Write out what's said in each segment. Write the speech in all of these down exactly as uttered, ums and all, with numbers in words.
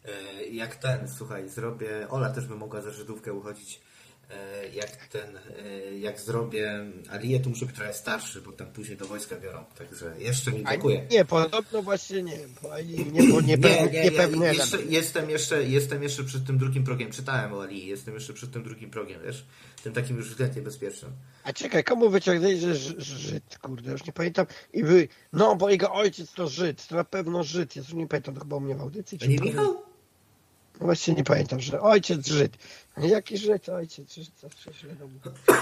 E, jak ten, słuchaj, zrobię, Ola też by mogła za Żydówkę uchodzić, e, jak ten, e, jak zrobię Aliję, to muszę być trochę starszy, bo tam później do wojska biorą, także jeszcze mi A brakuje. nie, podobno właśnie nie, bo Ali nie, bo nie, Nie, nie, niepewny ja element. jeszcze, jestem, jeszcze, jestem jeszcze przed tym drugim progiem, czytałem o Alii, jestem jeszcze przed tym drugim progiem, wiesz, tym takim już względnie bezpiecznym. A czekaj, komu wyciągnęli, że Ż- Żyd, kurde, już nie pamiętam. I wy, no bo jego ojciec to Żyd, to na pewno Żyd jest, już nie pamiętam, to chyba u mnie w audycji. A nie czy Michał? No właśnie nie pamiętam, że ojciec Żyd. A jaki Żyd, ojciec Żyd, zawsze źle do mnie.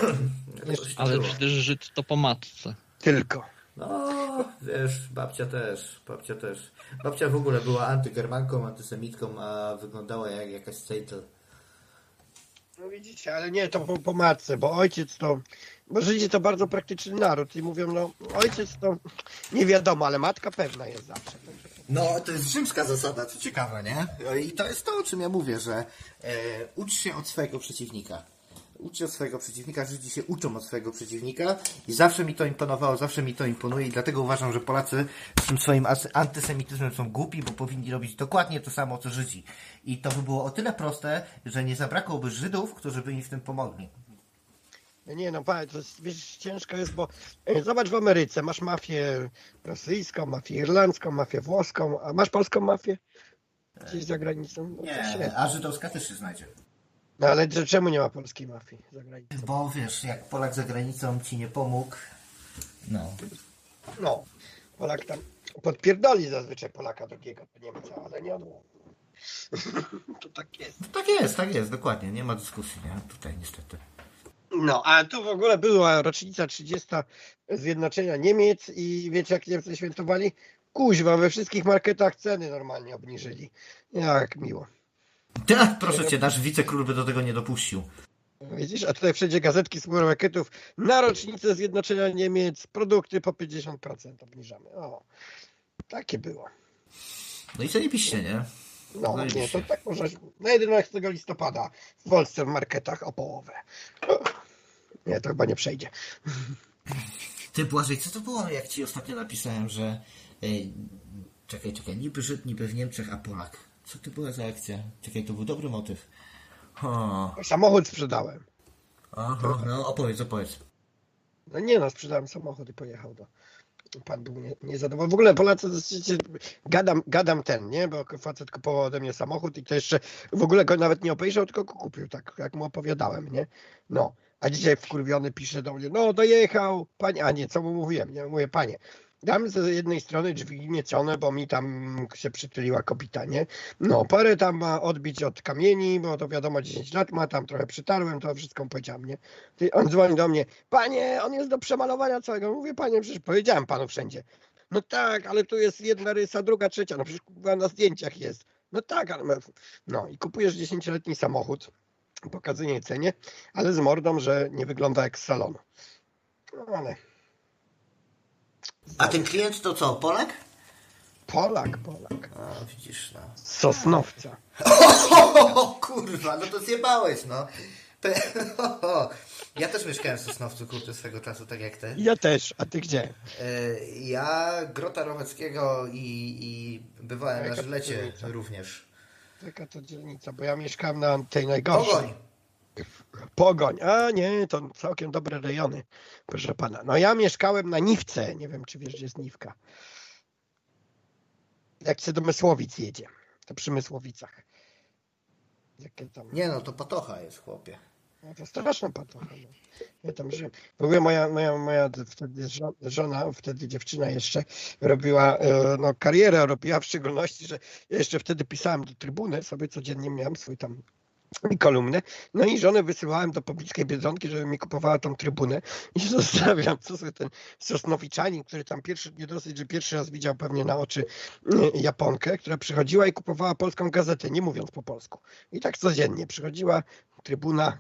Ale przecież Żyd to po matce. Tylko. No, wiesz, babcia też, babcia też. Babcia w ogóle była antygermanką, antysemitką, a wyglądała jak jakaś Sejtel. No widzicie, ale nie, to po, po matce, bo ojciec to, bo Żydzi to bardzo praktyczny naród i mówią, no ojciec to nie wiadomo, ale matka pewna jest zawsze. No, to jest rzymska zasada, co ciekawe, nie? I to jest to, o czym ja mówię, że e, ucz się od swojego przeciwnika. Ucz się od swojego przeciwnika, Żydzi się uczą od swojego przeciwnika i zawsze mi to imponowało, zawsze mi to imponuje i dlatego uważam, że Polacy z tym swoim antysemityzmem są głupi, bo powinni robić dokładnie to samo, co Żydzi. I to by było o tyle proste, że nie zabrakłoby Żydów, którzy by im w tym pomogli. Nie no, to jest, wiesz, ciężko jest, bo e, zobacz w Ameryce, masz mafię rosyjską, mafię irlandzką, mafię włoską, a masz polską mafię? Gdzieś za granicą? No, to Nie, średnio. a żydowska też się znajdzie. No ale że- czemu nie ma polskiej mafii za granicą? Bo wiesz, jak Polak za granicą ci nie pomógł, no. No, Polak tam podpierdoli zazwyczaj Polaka drugiego do Niemca, ale nie odłamał. To tak jest. Tak jest, tak jest, dokładnie, nie ma dyskusji, nie? Tutaj niestety. No, a tu w ogóle była rocznica trzydziesta zjednoczenia Niemiec i wiecie jak Niemcy świętowali? Kuźwa, we wszystkich marketach ceny normalnie obniżyli. Jak miło. Tak, proszę cię, nasz wicekról by do tego nie dopuścił. Widzisz, a tutaj wszędzie gazetki z supermarketów na rocznicę zjednoczenia Niemiec produkty po pięćdziesiąt procent obniżamy. O, takie było. No i zajebiście, nie? No, Zajebiście. nie, to tak można. Na jedenastego listopada w Polsce w marketach o połowę. Nie, to chyba nie przejdzie. Ty, Błażej, co to było, jak ci ostatnio napisałem, że... Ej, czekaj, czekaj, niby Żyd, niby w Niemczech, a Polak. Co to była za akcja? Czekaj, to był dobry motyw. O. Samochód sprzedałem. Aha, no opowiedz, opowiedz. No nie no, sprzedałem samochód i pojechał do... Pan był nie- niezadowolony. W ogóle Polacy, gadam, gadam ten, nie? Bo facet kupował ode mnie samochód i to jeszcze w ogóle go nawet nie obejrzał, tylko go kupił, tak jak mu opowiadałem, nie? No, a dzisiaj wkurwiony pisze do mnie, no dojechał, panie, a nie, co mu mówiłem, nie? Mówię, panie, dam z jednej strony drzwi niecione, bo mi tam się przytuliła kobita, nie? No, parę tam ma odbić od kamieni, bo to wiadomo dziesięć lat ma, tam trochę przytarłem, to wszystko mu powiedziałem, nie? Ty, on dzwoni do mnie, panie, on jest do przemalowania całego. Mówię, panie, przecież powiedziałem panu wszędzie. No tak, ale tu jest jedna rysa, druga, trzecia, no przecież kurwa, na zdjęciach jest. No tak, ale... No i kupujesz dziesięcioletni samochód, pokazuje cenie, ale z mordą, że nie wygląda jak z salonu. No ale... A ten klient to co, Polak? Polak, Polak. A, widzisz, no. Z Sosnowca. O, kurwa, no to zjebałeś, no. Pe- Ja też mieszkałem w Sosnowcu, kurde, swego czasu, tak jak ty. Ja też, a ty gdzie? E, Ja Grota Roweckiego i, i bywałem na Jaka Żylecie dzielnica? również. Taka to dzielnica, bo ja mieszkałem na tej najgorszej. Pogoń! Pogoń. A nie, to całkiem dobre rejony, proszę pana. No ja mieszkałem na Niwce. Nie wiem, czy wiesz, gdzie jest Niwka. Jak się do Mysłowic jedzie, to przy Mysłowicach. Jakie tam... Nie no, to potocha jest, chłopie. No to straszna patocha. No. Ja tam żyłem. W ogóle moja, moja, moja wtedy żo- żona, wtedy dziewczyna jeszcze robiła e, no, karierę, robiła w szczególności, że ja jeszcze wtedy pisałem do Trybuny, sobie codziennie miałem swój tam kolumnę, no i żonę wysyłałem do pobliskiej Biedronki, żeby mi kupowała tą Trybunę i się zastanawiam, co sobie ten Sosnowiczanin, który tam pierwszy, nie dosyć, że pierwszy raz widział pewnie na oczy y, Japonkę, która przychodziła i kupowała polską gazetę, nie mówiąc po polsku. I tak codziennie przychodziła Trybuna.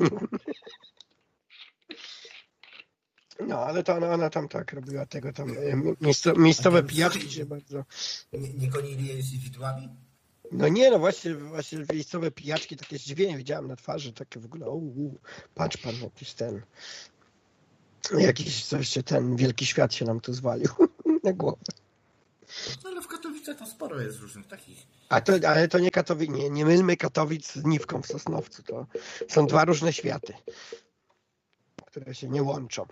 No, ale to ona, ona tam tak robiła tego tam y, miejsco, miejscowe pijaczki się bardzo... Nie, nie gonili jej z widłami? No nie, no właśnie, właśnie miejscowe pijaczki, takie zdziwienie widziałem na twarzy, takie w ogóle, u, u, patrz pan, jakiś ten, jakiś coś się ten wielki świat się nam tu zwalił na głowę. No ale w Katowicach to sporo jest różnych takich. A to, ale to nie Katowic, nie, nie mylmy Katowic z Niwką w Sosnowcu. To są dwa różne światy, które się nie łączą.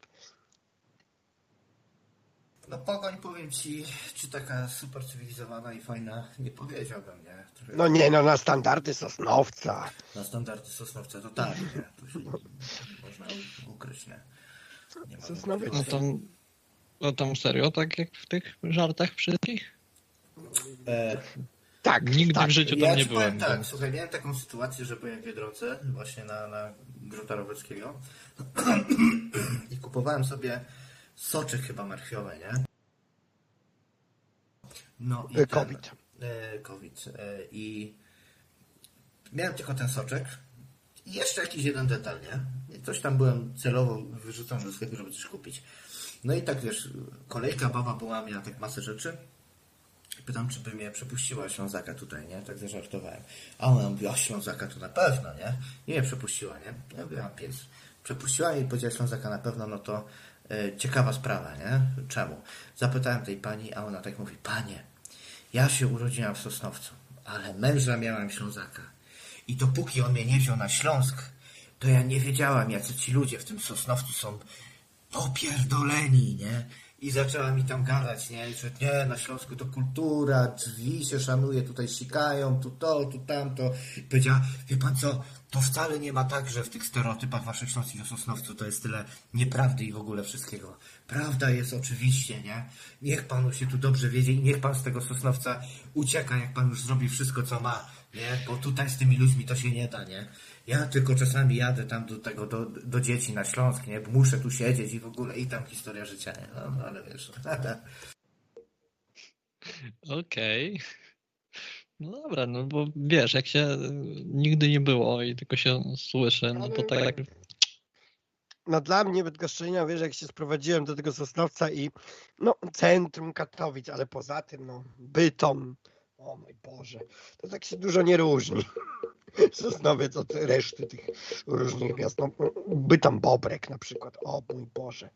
No Pogoń, powiem ci, czy taka super cywilizowana i fajna, nie powiedziałbym, nie? Trochę No nie, no na standardy Sosnowca. na standardy Sosnowca to tak, nie? To się można ukryć, nie? Nie ma Sosnowiec. No tam, no tam serio, tak jak w tych żartach wszystkich? e, Tak, Nigdy tak. w życiu Ja tam nie ci powiem byłem. tak, więc- słuchaj, miałem taką sytuację, że byłem w Biedronce, właśnie na, na Grota Roweckiego i kupowałem sobie soczek chyba marchwiowe, nie? No i E, ten, COVID. E, COVID. E, I miałem tylko ten soczek i jeszcze jakiś jeden detal, nie? I coś tam byłem celowo wyrzucony do sklepu, żeby coś kupić. No i tak wiesz, kolejka, baba była, miała tak masę rzeczy. Pytam, czy by mnie przepuściła Ślązaka tutaj, nie? Tak zażartowałem. A ona mówi, o Ślązaka to na pewno, nie? Nie mnie przepuściła, nie? Ja byłam pies. Przepuściła i powiedziała Ślązaka na pewno, no to e, ciekawa sprawa, nie? Czemu? Zapytałem tej pani, a ona tak mówi, panie, ja się urodziłam w Sosnowcu, ale męża miałam Ślązaka. I dopóki on mnie nie wziął na Śląsk, to ja nie wiedziałam, jacy ci ludzie w tym Sosnowcu są popierdoleni, nie? I zaczęła mi tam gadać, nie? Że nie, na Śląsku to kultura, drzwi się szanuje, tutaj sikają, tu to, tu tamto. I powiedziała, wie pan co, to wcale nie ma tak, że w tych stereotypach waszych śląskich o Sosnowcu to jest tyle nieprawdy i w ogóle wszystkiego. Prawda jest oczywiście, nie? Niech panu się tu dobrze wiedzie i niech pan z tego Sosnowca ucieka, jak pan już zrobi wszystko, co ma, nie? Bo tutaj z tymi ludźmi to się nie da, nie? Ja tylko czasami jadę tam do tego, do, do dzieci na Śląsk, nie? Bo muszę tu siedzieć i w ogóle i tam historia życia, nie? No, no ale wiesz. Okej. No dobra, no bo wiesz, jak się y, nigdy nie było i tylko się słyszy, no to tak jak No dla mnie Bydgoszczyna, wiesz, jak się sprowadziłem do tego Sosnowca i no centrum Katowic, ale poza tym no Bytom, o mój Boże, to tak się dużo nie różni. Sosnowiec od reszty tych różnych miast. No, Bytom Bobrek na przykład, o mój Boże.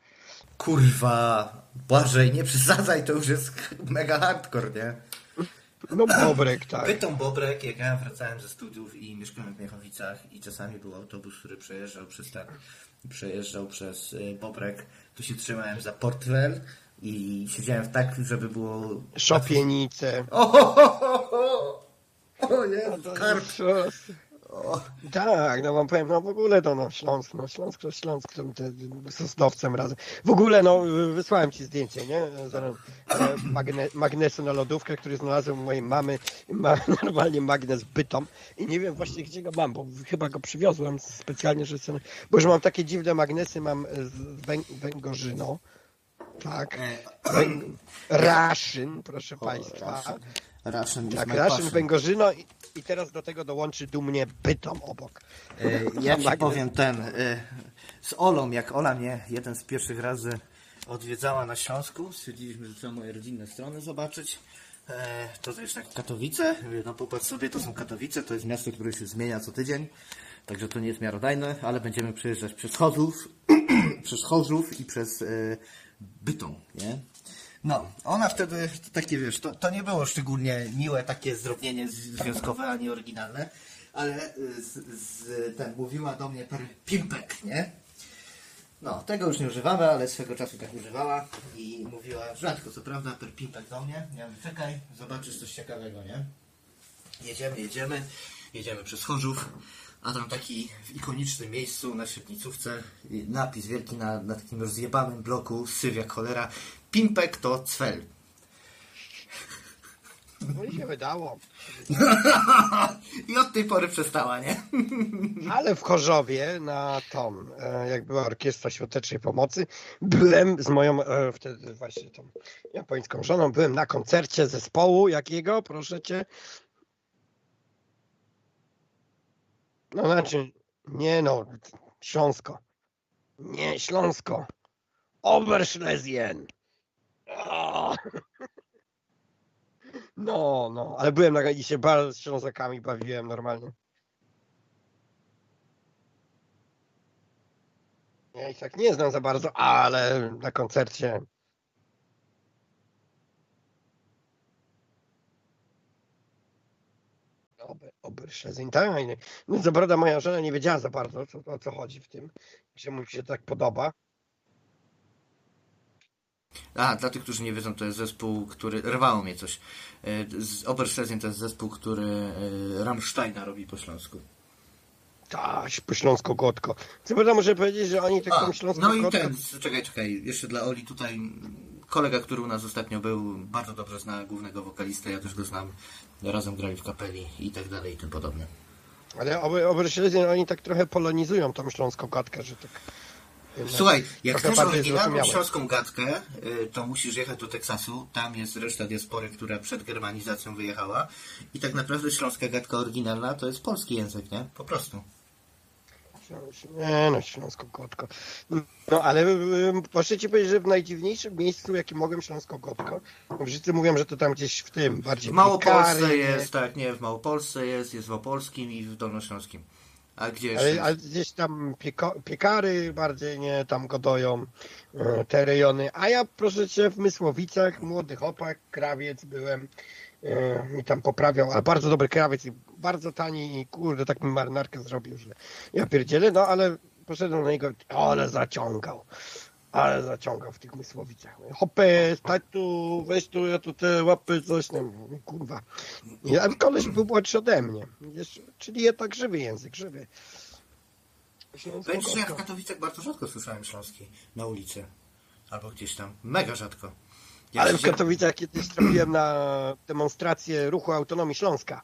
Kurwa, Błażej, nie przesadzaj, to już jest mega hardcore, nie? No Bobrek, tak. Pytam Bobrek, jak ja wracałem ze studiów i mieszkałem w Miechowicach i czasami był autobus, który przejeżdżał przez ten, przejeżdżał przez y, Bobrek, to się trzymałem za portfel i siedziałem w tak, żeby było... Szopienice. O, ho, ho, ho, ho. O Jezu, To karp. jest- O. Tak, no wam powiem, no w ogóle to no Śląsk, no Śląsk to Śląsk, to te Sosnowcem razem. W ogóle no wysłałem ci zdjęcie, nie? Zaraz, e, magne, magnesu na lodówkę, który znalazłem u mojej mamy. Ma normalnie magnes Bytom i nie wiem właśnie gdzie go mam, bo chyba go przywiozłem specjalnie, że sobie, bo już mam takie dziwne magnesy, mam z Węg Węgorzyno. Tak. Węg Raszyn, proszę państwa. Russian Tak, Raszyn, Węgorzyno i, i teraz do tego dołączy dumnie Bytom obok. E, Ja ci Magnes. powiem ten, e, z Olą, jak Ola mnie jeden z pierwszych razy odwiedzała na Śląsku, stwierdziliśmy, że trzeba moje rodzinne strony zobaczyć. E, To też tak Katowice, mówię, no popatrz sobie, to są Katowice, to jest miasto, które się zmienia co tydzień, także to nie jest miarodajne, ale będziemy przejeżdżać przez Chorzów, przez Chorzów i przez e, Bytom, nie? No, ona wtedy, to takie wiesz, to, to nie było szczególnie miłe takie zdrobnienie z- związkowe, ani oryginalne, ale y, z, z, ten, mówiła do mnie per pimpek, nie? No, tego już nie używamy, ale swego czasu tak używała i mówiła rzadko, co prawda, per pimpek do mnie. Ja mówię, czekaj, zobaczysz coś ciekawego, nie? Jedziemy, jedziemy, jedziemy przez Chorzów, a tam taki w ikonicznym miejscu na Świetlicówce i napis wielki na, na takim rozjebanym bloku, syf jak cholera, pimpek to cwel. No i się wydało. I od tej pory przestała, nie? Ale w Chorzowie na tą, e, jak była Orkiestra Świątecznej Pomocy, byłem z moją e, wtedy właśnie tą japońską żoną, byłem na koncercie zespołu jakiego, proszę cię. No znaczy, nie no, Śląsko. Nie, Śląsko. Oberschlesien. O! No, no, ale byłem na i się bal z Ślązakami bawiłem normalnie. Ja ich tak nie znam za bardzo, ale na koncercie Ober, Oberschlesien, tak. No co prawda moja żona nie wiedziała za bardzo, co, o co chodzi w tym, że mu się tak podoba. A, dla tych, którzy nie wiedzą, to jest zespół, który... Rwało mnie coś. Oberschlesien to jest zespół, który Rammsteina robi po śląsku. Tak, po śląsko-gotko. Co prawda muszę powiedzieć, że oni tak tą śląsko No i ten, czekaj, czekaj, jeszcze dla Oli tutaj kolega, który u nas ostatnio był, bardzo dobrze zna głównego wokalistę, ja też go znam, razem grali w kapeli i tak dalej i tym podobne. Ale Oberschlesien, oni tak trochę polonizują tą śląską gadkę, że tak... Słuchaj, jak chcesz oryginalną zrozumiałe. śląską gadkę, to musisz jechać do Teksasu, tam jest reszta diaspory, która przed germanizacją wyjechała i tak naprawdę śląska gadka oryginalna to jest polski język, nie? Po prostu. Nie no, śląsko-gotko. No ale proszę ci powiedzieć, że w najdziwniejszym miejscu, jakim mogłem śląsko-gotko, wszyscy mówią, że to tam gdzieś w tym, bardziej W Małopolsce Piekary, jest, tak, nie, w Małopolsce jest, jest w Opolskim i w Dolnośląskim. A gdzie jeszcze? Ale, ale gdzieś tam pieko, piekary bardziej, nie, tam godoją e, te rejony. A ja, proszę cię, w Mysłowicach, młody chłopak, krawiec byłem, e, mi tam poprawiał, ale bardzo dobry krawiec i bardzo tani i kurde, tak mi marynarkę zrobił, że ja pierdzielę, no ale poszedłem na niego, ale zaciągał. Ale zaciągał w tych Mysłowicach. Hopę, stać tu, weź tu, ja tu te łapy, coś tam, kurwa. I a koleś był młodszy ode mnie. Wiesz, czyli jednak żywy język, żywy. Powiem ci, że ja w Katowicach bardzo rzadko słyszałem śląski na ulicy. Albo gdzieś tam. Mega rzadko. Ja Ale w się- Katowicach kiedyś trafiłem na demonstrację ruchu autonomii Śląska.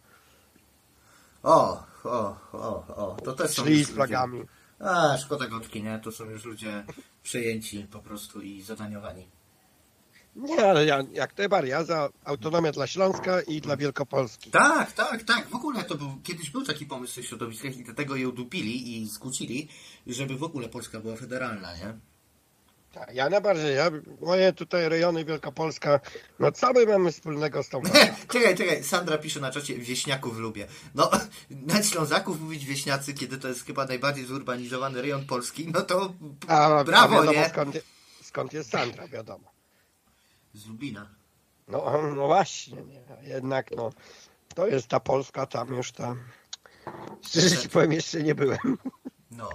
O, o, o, o. To też są Szli już z flagami. Ludzie... A, szkoda gotki, nie? To są już ludzie przejęci po prostu i zadaniowani. Nie, ale ja, jak najbardziej, ja za autonomię dla Śląska i dla Wielkopolski. Tak, tak, tak. W ogóle to był, kiedyś był taki pomysł w tych środowiskach i dlatego je udupili i skłócili, żeby w ogóle Polska była federalna, nie? Tak, ja najbardziej, ja, moje tutaj rejony Wielkopolska, no co my mamy wspólnego z tą Czekaj, czekaj, Sandra pisze na czacie, wieśniaków lubię. No, na Ślązaków mówić wieśniacy, kiedy to jest chyba najbardziej zurbanizowany rejon Polski, no to A, brawo, a wiadomo, nie? skąd, skąd jest Sandra, wiadomo. Z Lubina. No, no właśnie, nie. Jednak no, to jest ta Polska, tam już tam. Szczerze ci powiem, jeszcze nie byłem. No.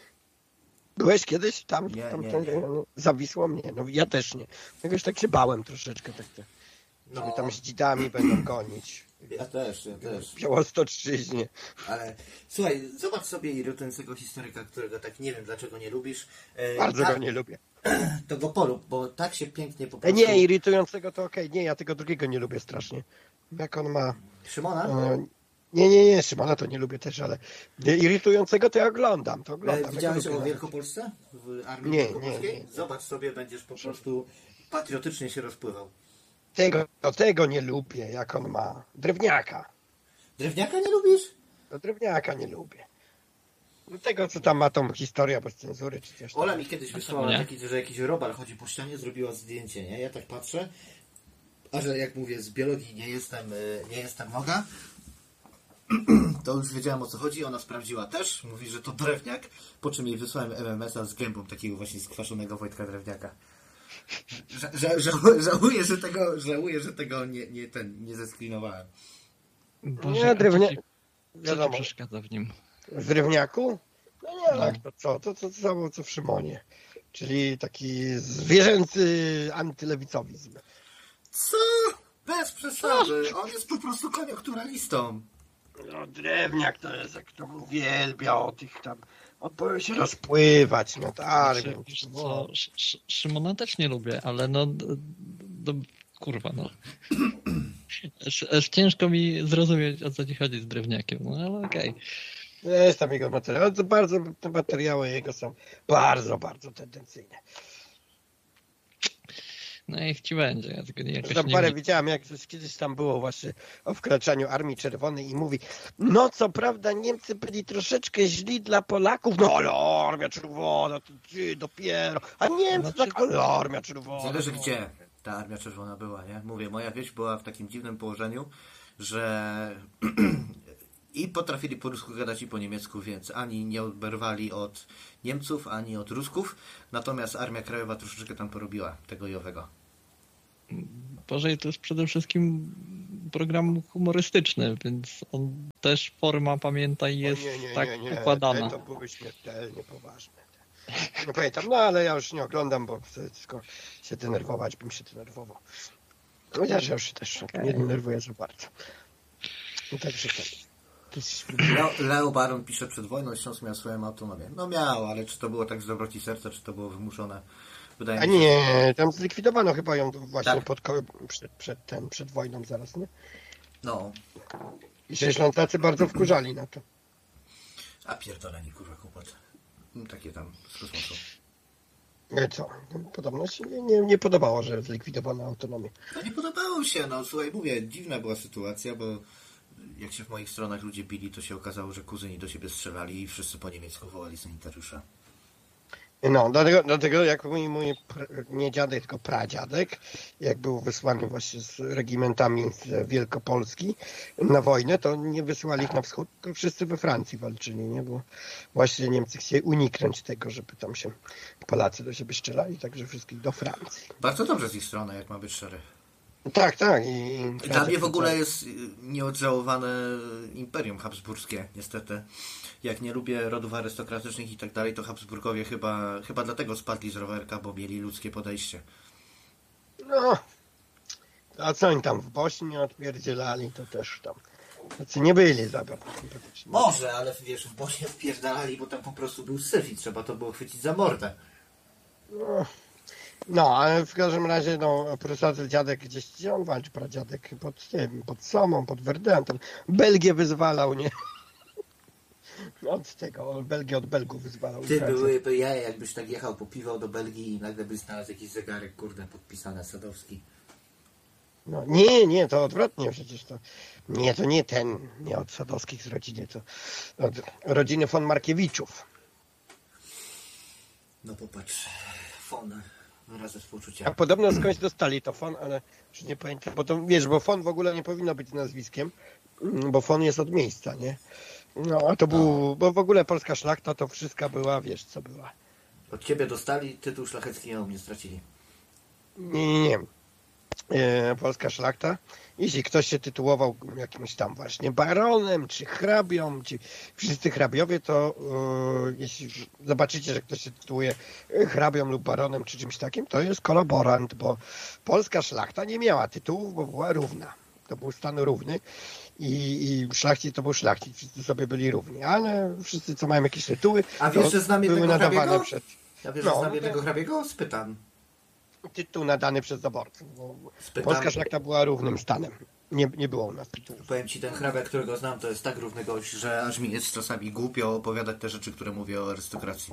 Byłeś kiedyś tam? Nie, tam nie, ten, nie. Zawisło mnie. No ja też nie. Jakoś tak się bałem troszeczkę, tak, tak, że mnie tam z dzidami będą gonić. Ja też, ja też. W Białostoczyźnie. Ale słuchaj, zobacz sobie irytującego historyka, którego tak nie wiem dlaczego nie lubisz. E, Bardzo ta- go nie lubię. To go polub, bo tak się pięknie po E, prostu... nie, irytującego to okej. Nie, ja tego drugiego nie lubię strasznie. Jak on ma... Szymona? E, nie, nie, nie, Szymona to nie lubię też, ale irytującego to ja oglądam. To E, oglądam. widziałeś Ja o go lubię. Wielkopolsce? W Armii Nie, Wielkopolskiej? nie, nie. Zobacz sobie, będziesz po prostu patriotycznie się rozpływał. Tego, to tego nie lubię, jak on ma. Drewniaka. Drewniaka nie lubisz? To drewniaka nie lubię. No tego, co tam ma tą historię bez cenzury, czy coś tam. Ola mi kiedyś wysłała nie? taki, że jakiś robal chodzi po ścianie, zrobiła zdjęcie, nie? Ja tak patrzę, a że jak mówię, z biologii nie jestem, y, nie jestem noga, to już wiedziałem o co chodzi, ona sprawdziła też, mówi, że to drewniak, po czym jej wysłałem M M S a z gębą takiego właśnie skwaszonego Wojtka Drewniaka. Ża- ża- ża- Żałuję, że tego, żałuję, że tego nie, nie, ten, nie zeskrinowałem. Boże, Nie, a co drewnia... ci, co ci Wiadomo. przeszkadza w nim? Z drewniaku? No nie, No. tak, to co? To co samo co w Szymonie. Czyli taki zwierzęcy antylewicowizm. Co? Bez przesady, on jest po prostu koniunkturalistą. No drewniak to jest, jak to uwielbia o tych tam... On powinien się rozpływać, no tak. Znaczy, wiesz co, Sz- Sz- Szymona też nie lubię, ale no, d- d- kurwa, no. Aż, aż ciężko mi zrozumieć, o co ci chodzi z drewniakiem, no ale okej. Jest tam jego materiał. To bardzo, te materiały jego są bardzo, bardzo tendencyjne. No niech ci będzie, ja tylko nie jakoś Tam nie parę wiem. widziałem, jak coś kiedyś tam było właśnie o wkraczaniu Armii Czerwonej i mówi, no co prawda Niemcy byli troszeczkę źli dla Polaków, no ale Armia Czerwona, to ty dopiero, a Niemcy Znaczy- tak, ale Armia Czerwona. Zależy gdzie ta Armia Czerwona była, nie? Mówię, moja wieś była w takim dziwnym położeniu, że i potrafili po rusku gadać i po niemiecku, więc ani nie oberwali od Niemców, ani od Rusków, natomiast Armia Krajowa troszeczkę tam porobiła tego i owego. Bożej to jest przede wszystkim program humorystyczny, więc on też forma, pamiętaj, jest O nie, nie, tak nie, nie. układana. Te to były śmiertelnie poważne. Nie pamiętam, no ale ja już nie oglądam, bo chcę tylko się denerwować, bym się denerwował. Chociaż ja już się też nie denerwuję za bardzo. No także tak. To jest... Leo, Leo Baron pisze, przed wojną Śląsk miał swoją autonomię. No miał, ale czy to było tak z dobroci serca, czy to było wymuszone? Wydaje A mi się, nie, tam zlikwidowano chyba ją właśnie Tak. pod, ko- przed, przed, ten, przed wojną zaraz, nie? no. I się Ślązacy bardzo wkurzali na to. A pierdoleni, kurwa, kłopot. No, takie tam z kosmosu. No co? Podobno się nie, nie, nie podobało, że zlikwidowano autonomię. No nie podobało się, no słuchaj, mówię, dziwna była sytuacja, bo jak się w moich stronach ludzie bili, to się okazało, że kuzyni do siebie strzelali i wszyscy po niemiecku wołali sanitariusza. No, dlatego, dlatego jak mój, mój pr- nie dziadek, tylko pradziadek, jak był wysłany właśnie z regimentami z Wielkopolski na wojnę, to nie wysyłali ich na wschód, tylko wszyscy we Francji walczyli, nie? Bo właśnie Niemcy chcieli uniknąć tego, żeby tam się Polacy do siebie strzelali, także wszystkich do Francji. Bardzo dobrze z ich strony, jak ma być szczery. Tak, tak. I, i Dla mnie w ogóle jest y, nieodżałowane imperium habsburskie, niestety. Jak nie lubię rodów arystokratycznych i tak dalej, to Habsburgowie chyba, chyba dlatego spadli z rowerka, bo mieli ludzkie podejście. No, a co oni tam w Bośni odpierdzielali, to też tam. Tacy nie byli zabawni. Może, ale wiesz, w Bośnie wpierdalali, bo tam po prostu był syf i trzeba to było chwycić za mordę. No, no, ale w każdym razie, no, profesor dziadek gdzieś, gdzie on walczy, pradziadek, pod tym, pod Somą, pod Verdentem. Belgię wyzwalał, nie? Od tego, Belgię od Belgów wyzwalał. Ty byłyby jaja, jakbyś tak jechał po piwo do Belgii i nagle byś znalazł jakiś zegarek, kurde, podpisane Sadowski. No, nie, nie, to odwrotnie przecież to. Nie, to nie ten, nie od Sadowskich z rodziny, to od rodziny von Markiewiczów. No popatrz, fon, wyrazy współczucia. A podobno skądś dostali to fon, ale już nie pamiętam, bo to wiesz, bo fon w ogóle nie powinno być nazwiskiem, bo fon jest od miejsca, nie? No, a to był, bo w ogóle polska szlachta to wszystka była, wiesz co była. Od ciebie dostali tytuł szlachecki, a u mnie stracili. Nie, nie, nie. E, polska szlachta, jeśli ktoś się tytułował jakimś tam właśnie baronem, czy hrabią, czy wszyscy hrabiowie, to e, jeśli zobaczycie, że ktoś się tytułuje hrabią lub baronem, czy czymś takim, to jest kolaborant, bo polska szlachta nie miała tytułów, bo była równa. To był stan równy i, i szlachcic to był szlachcic, wszyscy sobie byli równi, ale wszyscy, co mają jakieś tytuły, A wiesz, że znam były jednego nadawane hrabiego? przed... Ja wiesz, No, że znam no jednego to- hrabiego? Spytam. Tytuł nadany przez zaborców, bo Spytam. polska szlachta była równym stanem. Nie, nie było u nas tytułów. Powiem ci, ten hrabia, którego znam, to jest tak równy gość, że aż mi jest czasami głupio opowiadać te rzeczy, które mówię o arystokracji.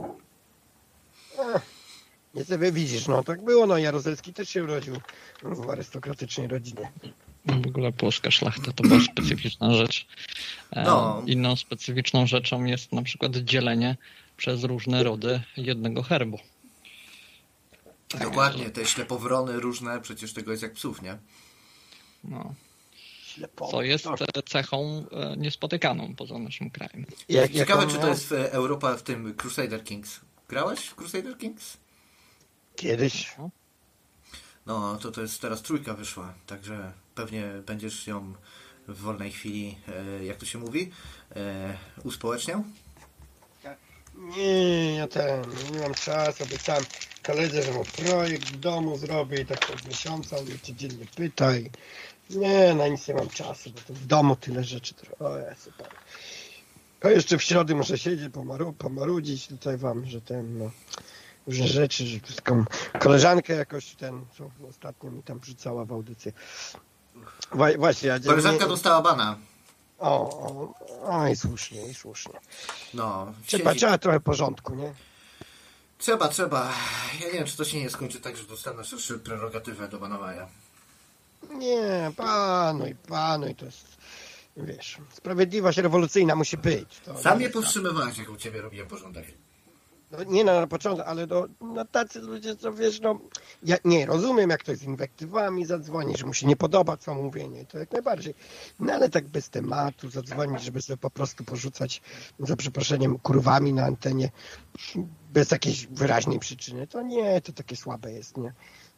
Nie sobie widzisz, no tak było, no Jaruzelski też się urodził w arystokratycznej rodzinie. W ogóle polska szlachta to była specyficzna rzecz. E, No. Inną specyficzną rzeczą jest na przykład dzielenie przez różne rody jednego herbu. Dokładnie, te ślepowrony różne, przecież tego jest jak psów, nie? No. Ślepo. Co jest No, e, cechą e, niespotykaną poza naszym krajem. jak, Ciekawe, jak czy on to miał- jest e, Europa w tym Crusader Kings. Grałeś w Crusader Kings? Kiedyś. No, to to jest teraz trójka wyszła, także pewnie będziesz ją w wolnej chwili, e, jak to się mówi, e, uspołeczniał? Nie, ja ten, nie mam czasu, obiecałem koledze, że mu projekt w domu zrobię i tak od miesiąca, on mnie codziennie pyta i nie, na nic nie mam czasu, bo to w domu tyle rzeczy. O, ja super. A jeszcze w środę muszę siedzieć, pomaru, pomarudzić tutaj wam, że ten, no, różne rzeczy, że taką koleżankę jakoś ten, co ostatnio mi tam wrzucała w audycję. Wła- Właśnie, ja Koleżanka nie- dostała bana. O, o, o, i słusznie, i słusznie. No, Trzeba, siedzi- trzeba trochę porządku, nie? Trzeba, trzeba. Ja nie wiem, czy to się nie skończy tak, że dostanę szerszy prerogatywę do banowania. Nie, panuj, panuj, to jest, wiesz, sprawiedliwość rewolucyjna musi być. To Sam nie mnie jest tak. powstrzymywałeś, jak u ciebie robiłem porządek. No, nie na, na początek, ale do, no, tacy ludzie, co wiesz, no, ja nie rozumiem, jak to z inwektywami zadzwonić, że mu się nie podoba, co mówię, nie, to jak najbardziej. No ale tak bez tematu zadzwonić, żeby sobie po prostu porzucać, za przeproszeniem, kurwami na antenie, bez jakiejś wyraźnej przyczyny, to nie, to takie słabe jest, nie.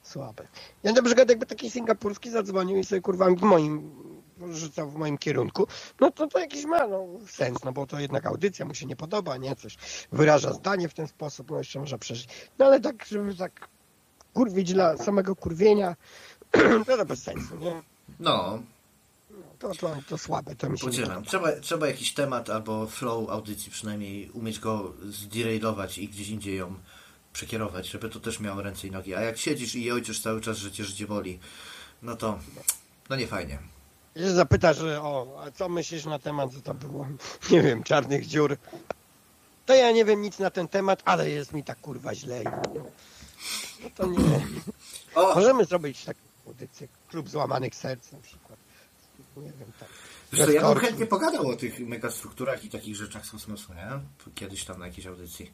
Słabe. Ja na przykład jakby taki singapurski zadzwonił i sobie kurwa w moim, rzucał w moim kierunku, no to to jakiś ma no, sens, no bo to jednak audycja mu się nie podoba, nie? Coś wyraża zdanie w ten sposób, no jeszcze można przeżyć. No ale tak, żeby tak kurwić dla samego kurwienia, to to bez sensu, nie? No, To, to, to słabe, to mi się nie podzielam. podoba. Trzeba, trzeba jakiś temat albo flow audycji przynajmniej umieć go zderailować i gdzieś indziej ją przekierować, żeby to też miało ręce i nogi. A jak siedzisz i ojczysz cały czas, że cię życie boli, no to no nie fajnie. Jeśli zapytasz, że o, a co myślisz na temat, co to było, nie wiem, czarnych dziur, to ja nie wiem nic na ten temat, ale jest mi tak kurwa źle. No to nie. O! Możemy zrobić taką audycję, klub złamanych serc na przykład. Nie wiem, tak. Wiesz co, ja bym Korki. chętnie pogadał o tych megastrukturach i takich rzeczach z kosmosu, nie? Kiedyś tam na jakiejś audycji.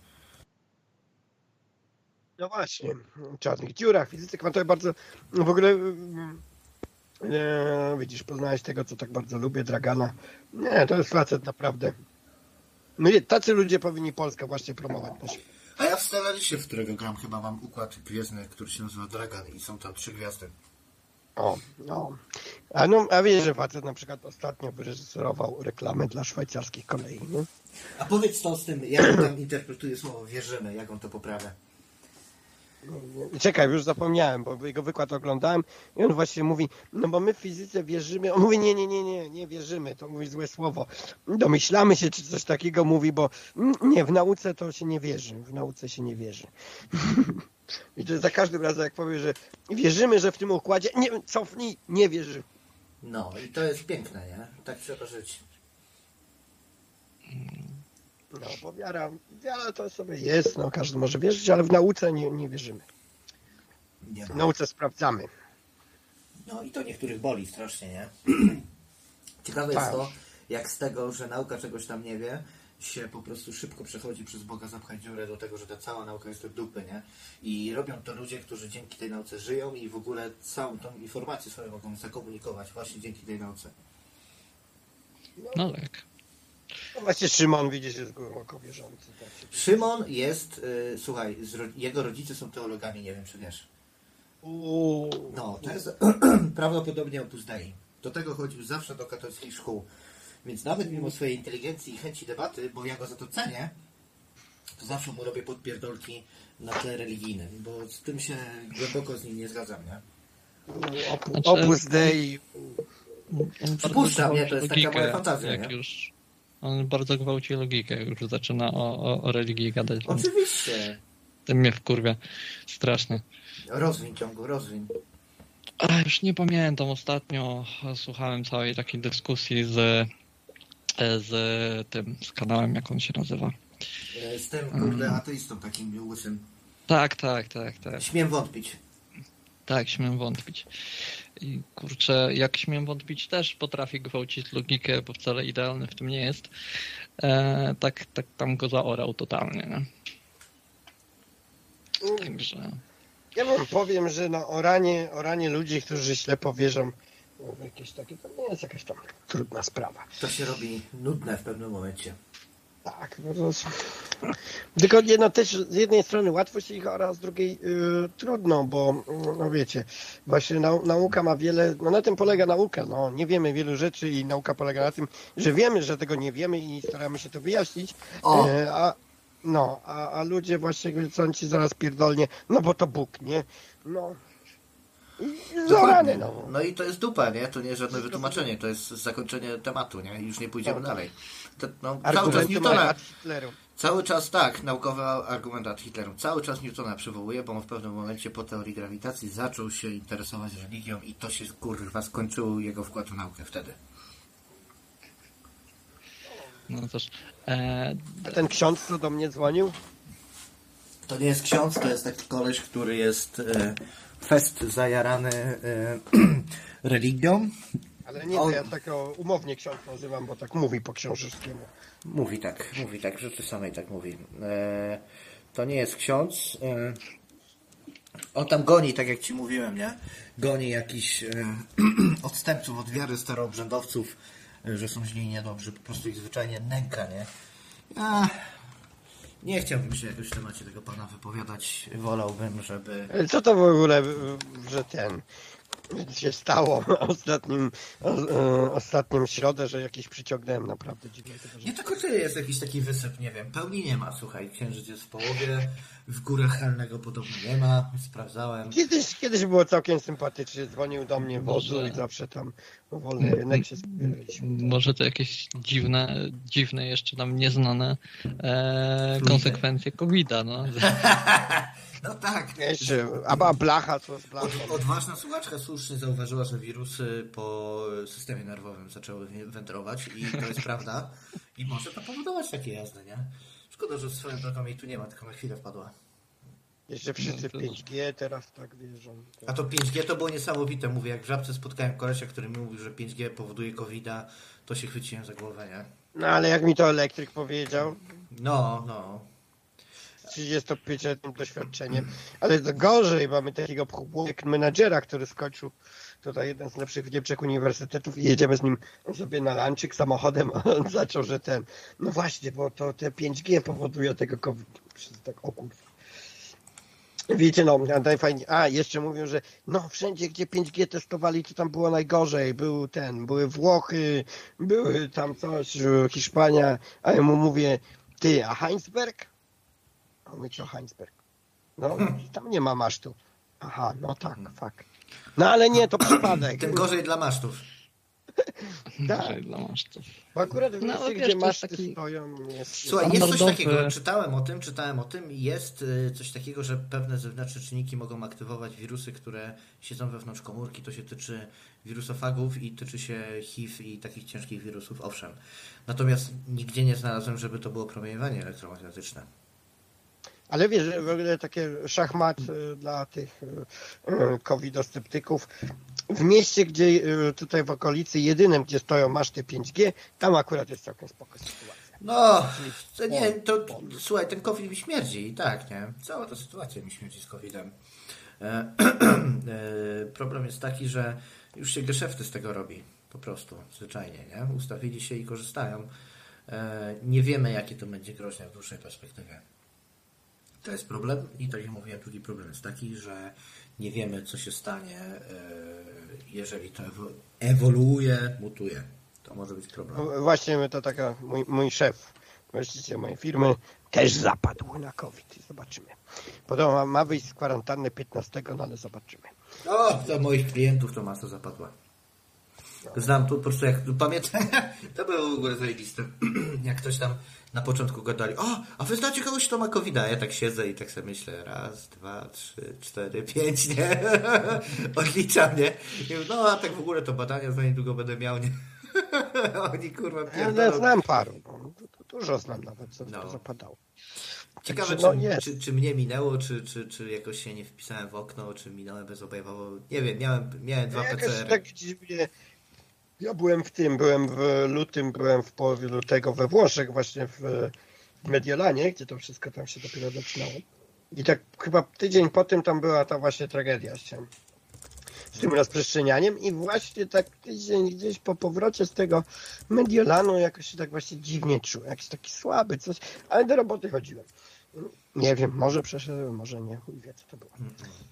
No właśnie, czarnych dziurach, fizyce kwantowej bardzo, no w ogóle mm, e, widzisz, poznałeś tego, co tak bardzo lubię, Dragana. Nie, to jest facet naprawdę. No nie, tacy ludzie powinni Polskę właśnie promować. A ja w scenariuszu, w którego gram, chyba mam układ gwiezdny, który się nazywa Dragan i są tam trzy gwiazdy. O, no. A, no, a wiesz, że facet na przykład ostatnio wyreżyserował reklamę dla szwajcarskich kolei, nie? A powiedz to z tym, jak on tam interpretuje słowo wierzymy, jak on to poprawia. Czekaj, już zapomniałem, bo jego wykład oglądałem i on właśnie mówi, no bo my w fizyce wierzymy, on mówi nie, nie, nie, nie, nie wierzymy, to mówi złe słowo, domyślamy się, czy coś takiego mówi, bo nie, w nauce to się nie wierzy, w nauce się nie wierzy. I to jest za każdym razem, jak powie, że wierzymy, że w tym układzie, nie, cofnij, nie wierzy. No i to jest piękne, nie? Tak trzeba żyć. No, bo wiara, wiara to sobie jest, no każdy może wierzyć, ale w nauce nie, nie wierzymy. Nie W ma. nauce sprawdzamy. No i to niektórych boli strasznie, nie? Ciekawe Tak. jest to, jak z tego, że nauka czegoś tam nie wie, się po prostu szybko przechodzi przez Boga zapchać dziurę do tego, że ta cała nauka jest do dupy, nie? I robią to ludzie, którzy dzięki tej nauce żyją i w ogóle całą tą informację sobie mogą zakomunikować właśnie dzięki tej nauce. No tak. No właśnie Szymon, widzisz, jest głęboko wierzący. Tak się... Szymon jest, y, słuchaj, z ro- jego rodzice są teologami, nie wiem czy wiesz. Uuu. No, to jest prawdopodobnie Opus Dei. Do tego chodził zawsze do katolickich szkół. Więc nawet mimo swojej inteligencji i chęci debaty, bo ja go za to cenię, to zawsze mu robię podpierdolki na tle religijnym, bo z tym się głęboko z nim nie zgadzam, nie? Opus, Znaczy- Opus Dei. On bardzo Przypuszczam, nie? To gwałci jest taka logikę, moja fantazja, jak nie? już. On bardzo gwałci logikę, jak już zaczyna o, o, o religii gadać. Oczywiście. Ten mnie wkurwia. Strasznie. Rozwiń ciągu, rozwiń. A już nie pamiętam, ostatnio słuchałem całej takiej dyskusji z, z tym, z kanałem, jak on się nazywa. E, Z tym, kurde, ateistą takim łysym. Tak, tak, tak, tak. Śmiem wątpić. Tak, śmiem wątpić. I kurczę, jak śmiem wątpić, też potrafi gwałcić logikę, bo wcale idealny w tym nie jest. E, tak, tak tam go zaorał totalnie, nie? Także... Ja wam powiem, że na oranie, oranie ludzi, którzy ślepo wierzą w jakieś takie, to nie jest jakaś tam trudna sprawa. To się robi nudne w pewnym momencie. Tak, no to jest... Tylko jedno też z jednej strony łatwo się ich ora, a z drugiej yy, trudno, bo no wiecie, właśnie nau nauka ma wiele, no na tym polega nauka, no nie wiemy wielu rzeczy i nauka polega na tym, że wiemy, że tego nie wiemy i staramy się to wyjaśnić, O! yy, a no, a, a ludzie właśnie chcą ci zaraz pierdolnie, no bo to Bóg, nie? No. I zorany, no. No i to jest dupa, nie? To nie jest żadne wytłumaczenie, to jest zakończenie tematu, nie? Już nie pójdziemy Tak. dalej. To, no, cały czas Argumenty Newtona, ad Hitleru. cały czas tak, naukowy argument ad Hitleru, cały czas Newtona przywołuje, bo on w pewnym momencie po teorii grawitacji zaczął się interesować religią i to się kurwa skończył jego wkład w naukę wtedy. No też... E, A ten ksiądz, co do mnie dzwonił, To nie jest ksiądz, to jest taki koleś, który jest e, fest zajarany e, religią. ale nie, to On- ja tak o, umownie ksiądz nazywam, bo tak mówi po książęskiemu. Mówi tak, mówi tak, rzeczy samej tak mówi. E, to nie jest ksiądz. E, on tam goni, tak jak ci mówiłem, nie? Goni jakichś e, odstępców od wiary, staroobrzędowców, e, że są źli i niedobrzy. Po prostu ich zwyczajnie nęka, nie? A, Nie chciałbym się jakoś w temacie tego pana wypowiadać. Wolałbym, żeby... Co to w ogóle, że ten się stało ostatnim, o, o, ostatnim środę, że jakiś przyciągnąłem naprawdę dziwnie. Nie tylko tyle, jest jakiś taki wysyp, nie wiem, pełni nie ma, słuchaj, księżyc jest w połowie, w górach Helnego podobno nie ma, sprawdzałem. Kiedyś, kiedyś było całkiem sympatycznie, dzwonił do mnie wodzu Może- i zawsze tam wolny rynek się spieraliśmy. Może to jakieś dziwne, dziwne jeszcze nam nieznane e, konsekwencje kowida, no. No tak. Jeszcze, a, a blacha, co z blachą? Od, odważna słuchaczka słusznie zauważyła, że wirusy po systemie nerwowym zaczęły wędrować i to jest prawda. I może to powodować takie jazdy, nie? Szkoda, że swoją drogą jej tu nie ma, tylko na chwilę wpadła. Jeszcze wszyscy w pięć G teraz tak wierzą. A to pięć G to było niesamowite. Mówię, jak w Żabce spotkałem kolesia, który mi mówił, że pięć G powoduje kowida, to się chwyciłem za głowę, nie? No ale jak mi to elektryk powiedział, No, no. z trzydziestopięcioletnim doświadczeniem, ale to gorzej, mamy takiego projekt menadżera, który skończył tutaj jeden z lepszych w Niemczech uniwersytetów i jedziemy z nim sobie na lunchik samochodem, a on zaczął, że ten, no właśnie, bo to te pięć G powoduje tego COVID. Tak, o kurwa. Wiecie, no, najfajniej. A, jeszcze mówią, że no wszędzie, gdzie pięć G testowali, to tam było najgorzej. Był ten, były Włochy, były tam coś, Hiszpania, a ja mu mówię, ty, a Heinsberg? A on mówi, co Heinsberg? No, tam nie ma masztu. Aha, no tak, fakt. No ale nie, to przypadek. Tym gorzej dla masztów. Tak. Gorzej dla masztów. Bo akurat w No, miejscu, ale wiesz, gdzie to jest maszty taki- stoją, jest... Słuchaj, jest coś Standardowy- takiego, czytałem o tym, czytałem o tym i jest y, coś takiego, że pewne zewnętrzne czynniki mogą aktywować wirusy, które siedzą wewnątrz komórki. To się tyczy wirusofagów i tyczy się H I V i takich ciężkich wirusów, owszem. Natomiast nigdzie nie znalazłem, żeby to było promieniowanie elektromagnetyczne. Ale wiesz, że w ogóle takie szachmat y, dla tych y, y, covidosceptyków. W mieście, gdzie y, tutaj w okolicy jedynym, gdzie stoją maszty pięć G, tam akurat jest całkiem spoko sytuacja. No, to nie, to słuchaj, ten COVID mi śmierdzi i tak, nie? Cała ta sytuacja mi śmierdzi z kowidem. E, e, problem jest taki, że już się geszefty z tego robi. Po prostu, zwyczajnie, nie? Ustawili się i korzystają. E, nie wiemy, jakie to będzie groźne w dłuższej perspektywie. To jest problem i tak jak mówiłem, drugi problem jest taki, że nie wiemy, co się stanie, e, jeżeli to ewo- ewoluuje, mutuje. To może być problem. No, właśnie my to taka, mój, mój szef, właściciel mojej firmy, też zapadł na COVID i zobaczymy. Podobno ma, ma wyjść z kwarantanny piętnastego, no ale zobaczymy. O, to moich klientów to masa zapadła. Znam tu, po prostu jak pamiętam, to było w ogóle zajebiste. Jak ktoś tam na początku gadali, o, a wy znacie kogoś, kto ma kowida? Ja tak siedzę i tak sobie myślę, raz, dwa, trzy, cztery, pięć, nie? Odliczam, nie? I mówię, no, a tak w ogóle to badania za niedługo będę miał, nie? Oni kurwa Ja pierdolą. znam paru, no, du- du- dużo znam nawet, co No. to zapadało. Ciekawe, Także, czy, no, jest. czy, czy mnie minęło, czy, czy, czy jakoś się nie wpisałem w okno, czy minąłem bezobjawowo. Nie wiem, miałem, miałem dwa Jakoś P C R. tak dziwnie. Ja byłem w tym, byłem w lutym, byłem w połowie lutego we Włoszech, właśnie w Mediolanie, gdzie to wszystko tam się dopiero zaczynało. I tak chyba tydzień po tym tam była ta właśnie tragedia z tym, z tym rozprzestrzenianiem i właśnie tak tydzień gdzieś po powrocie z tego Mediolanu jakoś się tak właśnie dziwnie czułem, jakiś taki słaby, coś, ale do roboty chodziłem. Nie wiem, może przeszedłem, może nie, chuj wie co to było.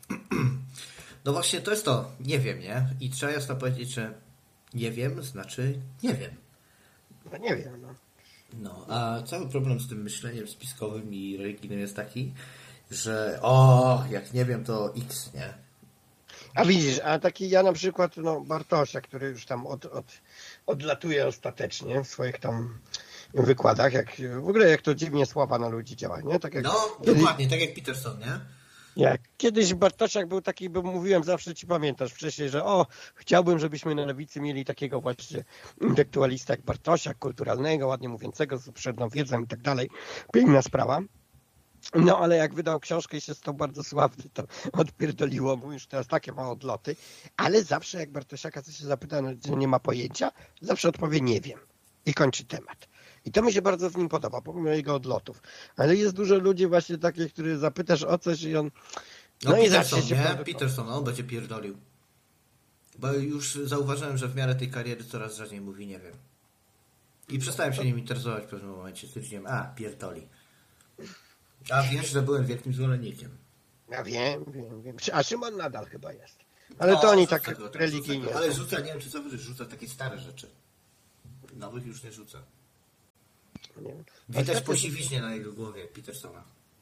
No właśnie, to jest to. Nie wiem, nie? I trzeba jasno powiedzieć, że nie wiem, znaczy nie wiem. No nie wiem, no. No, a cały problem z tym myśleniem spiskowym i religijnym jest taki, że o, jak nie wiem, to X, nie? A widzisz, a taki ja na przykład, no Bartosia, który już tam od, od, odlatuje ostatecznie w swoich tam wykładach, jak w ogóle jak to dziwnie sława na ludzi działa, nie? Tak jak, No, kiedyś, dokładnie, tak jak Peterson, nie? jak kiedyś Bartosiak był taki, bo mówiłem zawsze, ci pamiętasz wcześniej, że o, chciałbym, żebyśmy na lewicy mieli takiego właśnie intelektualista jak Bartosiak, kulturalnego, ładnie mówiącego, z obszerną wiedzą i tak dalej. Piękna sprawa. No, ale jak wydał książkę i się stał bardzo sławny, to odpierdoliło mu już teraz takie ma odloty, ale zawsze jak Bartosiaka coś się zapyta, no, że nie ma pojęcia, zawsze odpowie nie wiem i kończy temat. I to mi się bardzo w nim podoba, pomimo jego odlotów. Ale jest dużo ludzi właśnie takich, których zapytasz o coś i on... No, No i Peterson, zacznie się nie? produkować. Peterson, on będzie pierdolił. Bo już zauważyłem, że w miarę tej kariery coraz rzadziej mówi nie wiem. I przestałem się nim interesować w pewnym momencie. Stwierdziłem, a, pierdoli. A wiesz, że byłem wielkim zwolennikiem. Ja wiem, wiem, wiem. A Szymon nadal chyba jest. Ale O, to oni rzuca tak go, tak, religijnie. rzuca go. Ale rzuca, nie wiem czy zauważysz, rzuca takie stare rzeczy. Nowych już nie rzuca. Nie wiem. Widać Ostatnio- po siwiźnie na jego głowie Petersona.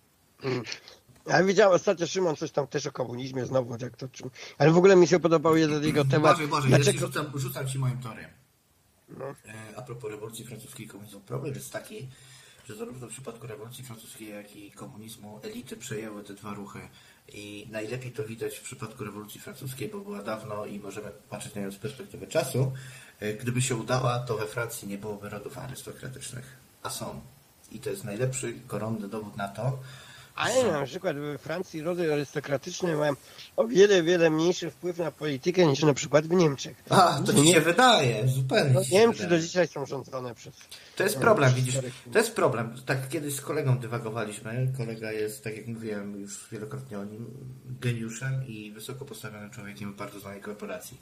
Ja widziałem ostatnio Szymon coś tam też o komunizmie znowu, jak to czym. Ale w ogóle mi się podobał jeden jego temat. Boże, Boże, Dlaczego... jeśli rzucam, rzucam ci moją teorię. No. E, a propos rewolucji francuskiej i komunizmu. Problem jest taki, że zarówno w przypadku rewolucji francuskiej, jak i komunizmu elity przejęły te dwa ruchy. I najlepiej to widać w przypadku rewolucji francuskiej, bo była dawno i możemy patrzeć na nią z perspektywy czasu. E, gdyby się udała, to we Francji nie byłoby rodów arystokratycznych. A są. I to jest najlepszy koronny dowód na to. Ale na przykład we Francji rody arystokratyczne mają o wiele, wiele mniejszy wpływ na politykę niż na przykład w Niemczech. A, to ci się wydaje, zupełnie No, ci się Niemcy wydaje. do dzisiaj są rządzone przez... To jest problem, widzisz, to jest problem. Tak kiedyś z kolegą dywagowaliśmy. Kolega jest, tak jak mówiłem już wielokrotnie o nim, geniuszem i wysoko postawionym człowiekiem w bardzo znanej korporacji.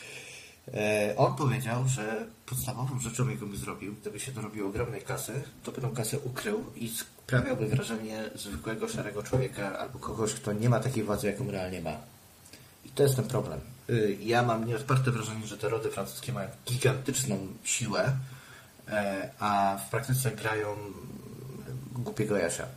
E, on powiedział, że podstawową rzeczą, jaką by zrobił, gdyby się dorobił ogromnej kasy, to by tą kasę ukrył i sprawiałby wrażenie zwykłego, szarego człowieka albo kogoś, kto nie ma takiej władzy, jaką realnie ma. I to jest ten problem. Y, Ja mam nieodparte wrażenie, że te rody francuskie mają gigantyczną siłę, e, a w praktyce grają głupiego Jasia.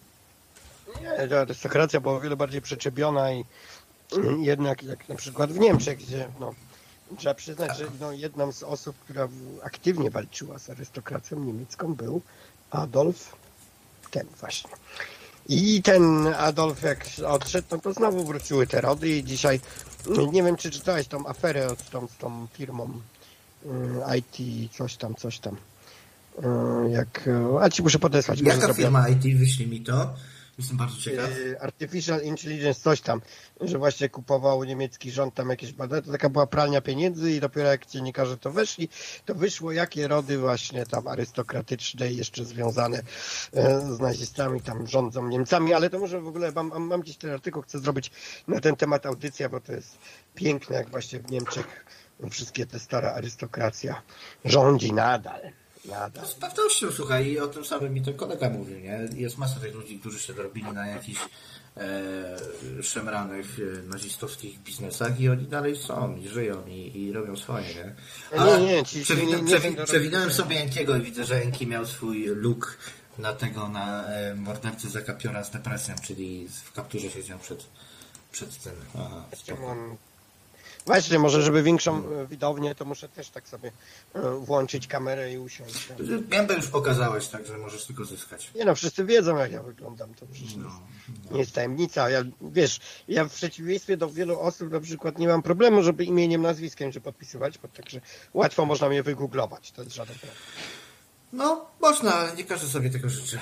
Nie, ta arystokracja była o wiele bardziej przeczepiona i jednak jak na przykład w Niemczech, gdzie no, trzeba przyznać, że no, jedną z osób, która w- aktywnie walczyła z arystokracją niemiecką był Adolf ten właśnie. I ten Adolf jak odszedł, no to znowu wróciły te rody i dzisiaj nie wiem czy czytałeś tą aferę z tą, z tą firmą y, I T, coś tam, coś tam. Y, Jak, a ci muszę podesłać. może Jaka zrobię. firma I T? Wyślij mi to. Jestem bardzo ciekaw. Y, Artificial Intelligence, coś tam, że właśnie kupował niemiecki rząd tam jakieś badania, to taka była pralnia pieniędzy i dopiero jak dziennikarze to weszli, to wyszło jakie rody właśnie tam arystokratyczne i jeszcze związane e, z nazistami tam rządzą Niemcami, ale to może w ogóle mam, mam, mam gdzieś ten artykuł, chcę zrobić na ten temat audycja, bo to jest piękne, jak właśnie w Niemczech wszystkie te stara arystokracja rządzi nadal. Nadal. Z pewnością, słuchaj, i o tym samym mi ten kolega mówił, nie? Jest masa tych ludzi, którzy się dorobili na jakichś e, szemranych e, nazistowskich biznesach i oni dalej są, i żyją, i, i robią swoje, nie? Nie, nie, ci- przewinę- nie- nie przewi- będą przewinąłem robić- sobie Enkiego i widzę, że Enki miał swój look na tego, na e, mordercy za kapiora z depresją, czyli w kapturze siedział przed, przed tym. Aha, spoko. Mam- Właśnie, może żeby większą e, widownię, to muszę też tak sobie e, włączyć kamerę i usiąść. Gębę już pokazałeś, także możesz tylko zyskać. Nie no, wszyscy wiedzą jak ja wyglądam, to przecież No, nie jest tajemnica. Ja, wiesz, ja w przeciwieństwie do wielu osób na przykład nie mam problemu, żeby imieniem, nazwiskiem się podpisywać, bo także łatwo można mnie wygooglować, to jest żaden problem. no można, ale nie każdy sobie tego życzy.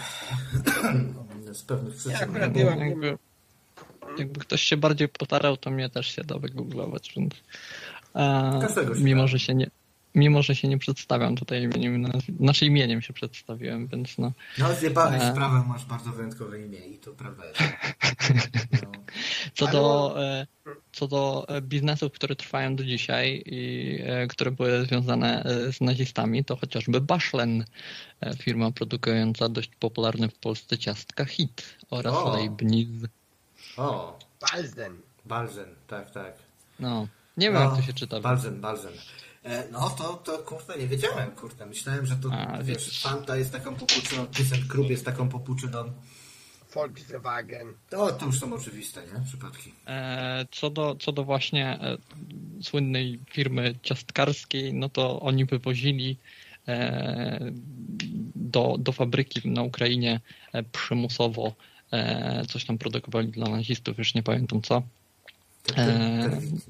Z pewnych Ja przyczyn. akurat Bo nie mam, jakby, jakby ktoś się bardziej potarał, to mnie też się da wygooglować, więc e, Każdego się mimo, da. że się nie mimo, że się nie przedstawiam tutaj imieniem, nazw- znaczy imieniem się przedstawiłem, więc no. No, zjebanej E. sprawę masz bardzo wyjątkowe imię i to prawda jest. No. Co Ale- do, e, co do e, biznesów, które trwają do dzisiaj i e, które były związane e, z nazistami, to chociażby Baszlen, e, firma produkująca dość popularne w Polsce ciastka Hit oraz O. Leibniz. O, Balzen. Balzen, tak, tak. No, nie wiem No, jak to się czyta. Balzen, Balzen. E, no to, to kurde, nie wiedziałem, kurde. Myślałem, że to, A, wiesz, widzisz. Fanta jest taką popuczyną, ThyssenKrupp jest taką popuczyną. Volkswagen. To, to już są oczywiste, nie? Przypadki. E, Co do, co do właśnie e, słynnej firmy ciastkarskiej, no to oni wywozili e, do, do fabryki na Ukrainie e, przymusowo e, coś tam produkowali dla nazistów, już nie pamiętam co. Te, te, E, telewizje.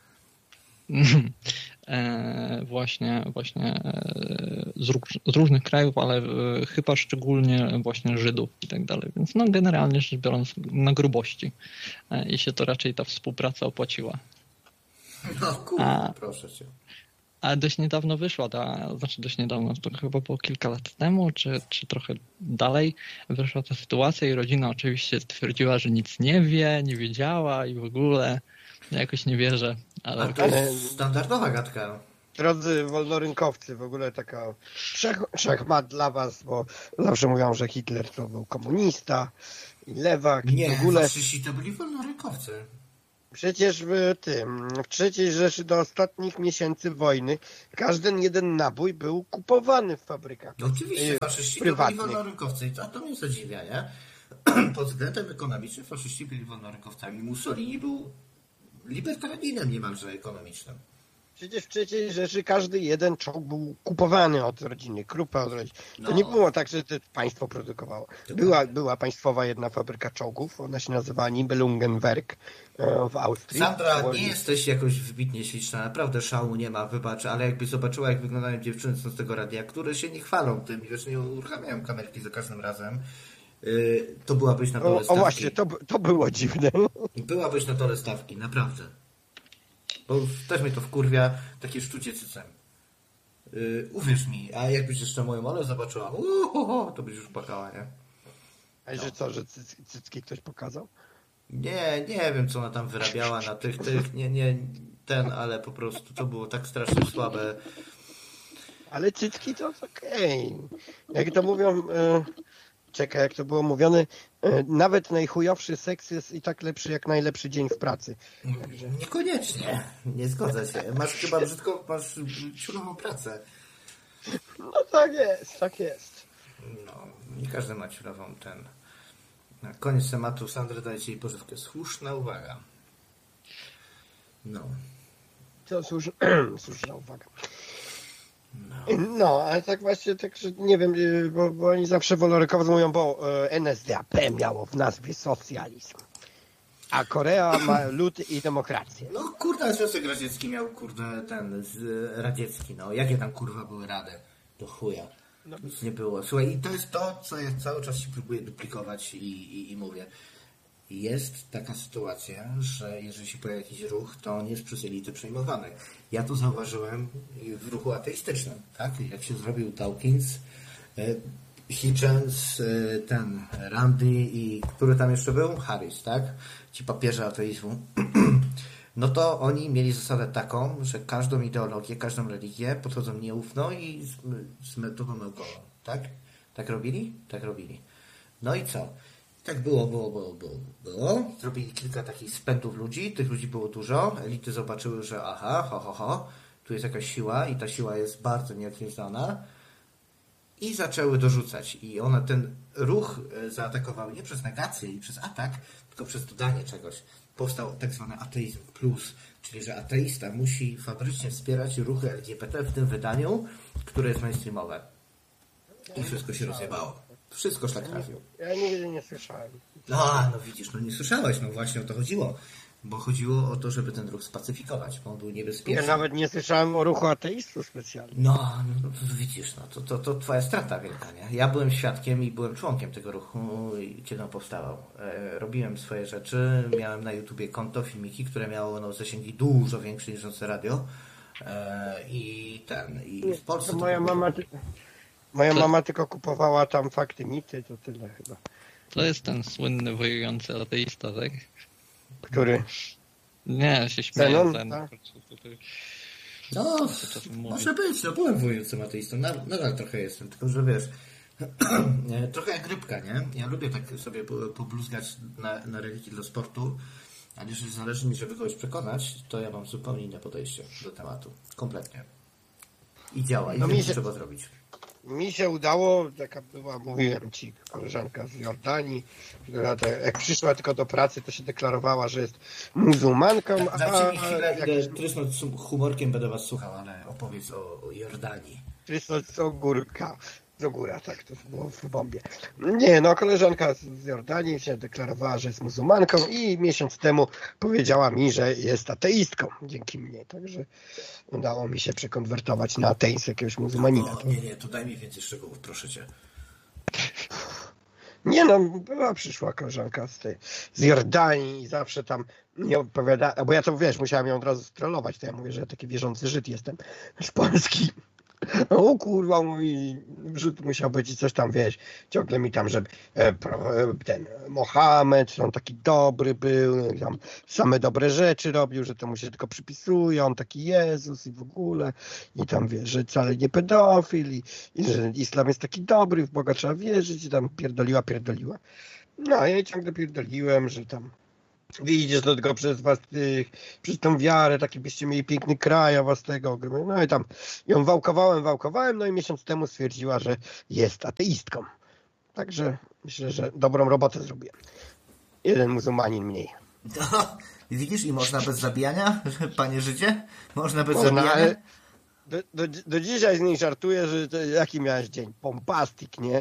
e, właśnie właśnie e, z, róż- z różnych krajów, ale e, chyba szczególnie właśnie Żydów i tak dalej. Więc no generalnie rzecz biorąc na grubości e, i się to raczej ta współpraca opłaciła. No kurde, A- proszę cię. A dość niedawno wyszła ta, znaczy dość niedawno, to chyba było kilka lat temu, czy, czy trochę dalej, wyszła ta sytuacja i rodzina oczywiście stwierdziła, że nic nie wie, nie wiedziała i w ogóle ja jakoś nie wierzę, A ale to jest standardowa gadka. Drodzy wolnorynkowcy, w ogóle taka wszech, wszechmat dla was, bo zawsze mówią, że Hitler to był komunista i lewak i Nie, w ogóle. faszyści to byli wolnorynkowcy. Przecież w tym, w trzeciej Rzeszy do ostatnich miesięcy wojny każdy jeden nabój był kupowany w fabrykach. No oczywiście, yy, faszyści prywatnych. to byli wolnorynkowcy, a to mnie zadziwia, nie? Pod względem ekonomicznym faszyści byli wolnorynkowcami. Mussolini był libertarianinem niemalże ekonomicznym. Przecież w trzeciej Rzeszy każdy jeden czołg był kupowany od rodziny, Kruppa od rodziny. To No. nie było tak, że to państwo produkowało. Była, była państwowa jedna fabryka czołgów, ona się nazywała Nibelungenwerk e, w Austrii. Sandra, Było- nie jesteś jakoś wybitnie śliczna, naprawdę szału nie ma, wybacz, ale jakbyś zobaczyła, jak wyglądają dziewczyny z tego radia, które się nie chwalą tym i wiesz, nie uruchamiają kamerki za każdym razem, yy, to byłabyś na dole O, o stawki. właśnie, to, to było dziwne. Byłabyś na dole stawki, naprawdę. Bo też mnie to wkurwia, takie szczucie cycem. Yy, uwierz mi, a jakbyś jeszcze moją Olę zobaczyła, uhoho, to byś już płakała, nie? A że co, że cycki, cycki ktoś pokazał? Nie, nie wiem, co ona tam wyrabiała na tych, tych, nie, nie, ten, ale po prostu to było tak strasznie słabe. Ale cycki to jest okej. Jak to mówią, e, czekaj, jak to było mówione, e, nawet najchujowszy seks jest i tak lepszy jak najlepszy dzień w pracy. Także Niekoniecznie, nie zgodzę się. Masz chyba brzydko, masz ciulową pracę. no tak jest, tak jest. No, nie każdy ma ciulową ten. Na koniec tematu, Sandra, dajcie jej pożywkę. Słuszna uwaga. No. To słuszna, słuszna uwaga. No, ale tak właśnie, tak, że nie wiem, y, bo, bo oni zawsze wolnorynkowcy mówią, bo y, N S D A P miało w nazwie socjalizm, a Korea ma lud i demokrację. No kurde, Związek Radziecki miał kurde ten z, radziecki, no. Jakie tam kurwa były rady? Do chuja. Nic nie było. Słuchaj, i to jest to, co ja cały czas się próbuję duplikować i, i, i mówię. Jest taka sytuacja, że jeżeli się pojawia jakiś ruch, to on jest przez elity przejmowany. Ja to zauważyłem w ruchu ateistycznym, tak? Jak się zrobił Dawkins, e, Hitchens, e, ten Randy i który tam jeszcze był? Harris, tak? Ci papieże ateizmu. No to oni mieli zasadę taką, że każdą ideologię, każdą religię podchodzą nieufno i z, z metodą naukową, tak? Tak robili? Tak robili. No i co? Tak było, było, było, było, było. Zrobili kilka takich spędów ludzi, tych ludzi było dużo. Elity zobaczyły, że aha, ho, ho, ho, tu jest jakaś siła i ta siła jest bardzo nieokreślona. I zaczęły dorzucać. I one ten ruch zaatakowały nie przez negację i przez atak, tylko przez dodanie czegoś. Powstał tak zwany ateizm plus, czyli że ateista musi fabrycznie wspierać ruchy L G B T w tym wydaniu, które jest mainstreamowe. I wszystko się rozjebało. Wszystko szlak trafił. Ja nigdy nie słyszałem. No, no widzisz, no nie słyszałeś, no właśnie o to chodziło. Bo chodziło o to, żeby ten ruch spacyfikować, bo on był Ja niebezpieczny. nawet nie słyszałem o ruchu ateistów specjalnie. No, no widzisz, no to, to, to twoja strata wielka, nie? Ja byłem świadkiem i byłem członkiem tego ruchu, kiedy on powstawał. E, robiłem swoje rzeczy, miałem na YouTubie konto, filmiki, które miało no, zasięgi dużo większe niż Noce Radio. E, I ten, i w Polsce... To to moja było- mama, ty- moja Co? mama tylko kupowała tam fakty, mity, to tyle chyba. To jest ten słynny wojujący ateista, tak? Który? Nie, się śmieję. Zenon? Ten, Tak. No, czasem mówi. może być, no byłem wojującym ateistą, Nad- nadal trochę jestem, tylko że wiesz, nie, trochę jak rybka, nie? Ja lubię tak sobie po- pobluzgać na, na religii dla sportu, ale jeżeli zależy mi, żeby kogoś przekonać, to ja mam zupełnie inne podejście do tematu. Kompletnie. I działa, i No wiem, mi co się- trzeba zrobić. Mi się udało, taka była, mówiłem ci, koleżanka z Jordanii, która te, jak przyszła tylko do pracy, to się deklarowała, że jest muzułmanką, a Dajcie mi chwilę, jak idę trysnąć z humorkiem, będę was słuchał, ale opowiedz o, o Jordanii. Chrystus z ogórka, z ogóra, tak to było w bombie. Nie, no koleżanka z Jordanii się deklarowała, że jest muzułmanką i miesiąc temu powiedziała mi, że jest ateistką, dzięki mnie, także udało mi się przekonwertować na ateizm jakiegoś muzułmanina. O, nie, nie, to daj mi więcej szczegółów, proszę cię. Nie no, była przyszła koleżanka z tej, z Jordanii i zawsze tam nie opowiada, bo ja to wiesz, musiałem ją od razu strollować, to ja mówię, że ja taki wierzący Żyd jestem z Polski. O kurwa, mój rzut musiał być i coś tam, wiesz, ciągle mi tam, że e, pro- e, ten Mohamed, że on taki dobry był, tam same dobre rzeczy robił, że to mu się tylko przypisuje, on taki Jezus i w ogóle, i tam, wiesz, że wcale nie pedofil i, i że islam jest taki dobry, w Boga trzeba wierzyć i tam pierdoliła, pierdoliła. No, a ja ciągle pierdoliłem, że tam widzisz to tylko przez was tych, przez tą wiarę, taki byście mieli piękny kraj, a was tego. No i tam ją wałkowałem, wałkowałem, no i miesiąc temu stwierdziła, że jest ateistką. Także myślę, że dobrą robotę zrobiłem. Jeden muzułmanin mniej. No, widzisz, i można bez zabijania, panie życie? Można bez Można, zabijania? ale do, do, do dzisiaj z niej żartuję, że to, jaki miałeś dzień? Pompastik, nie?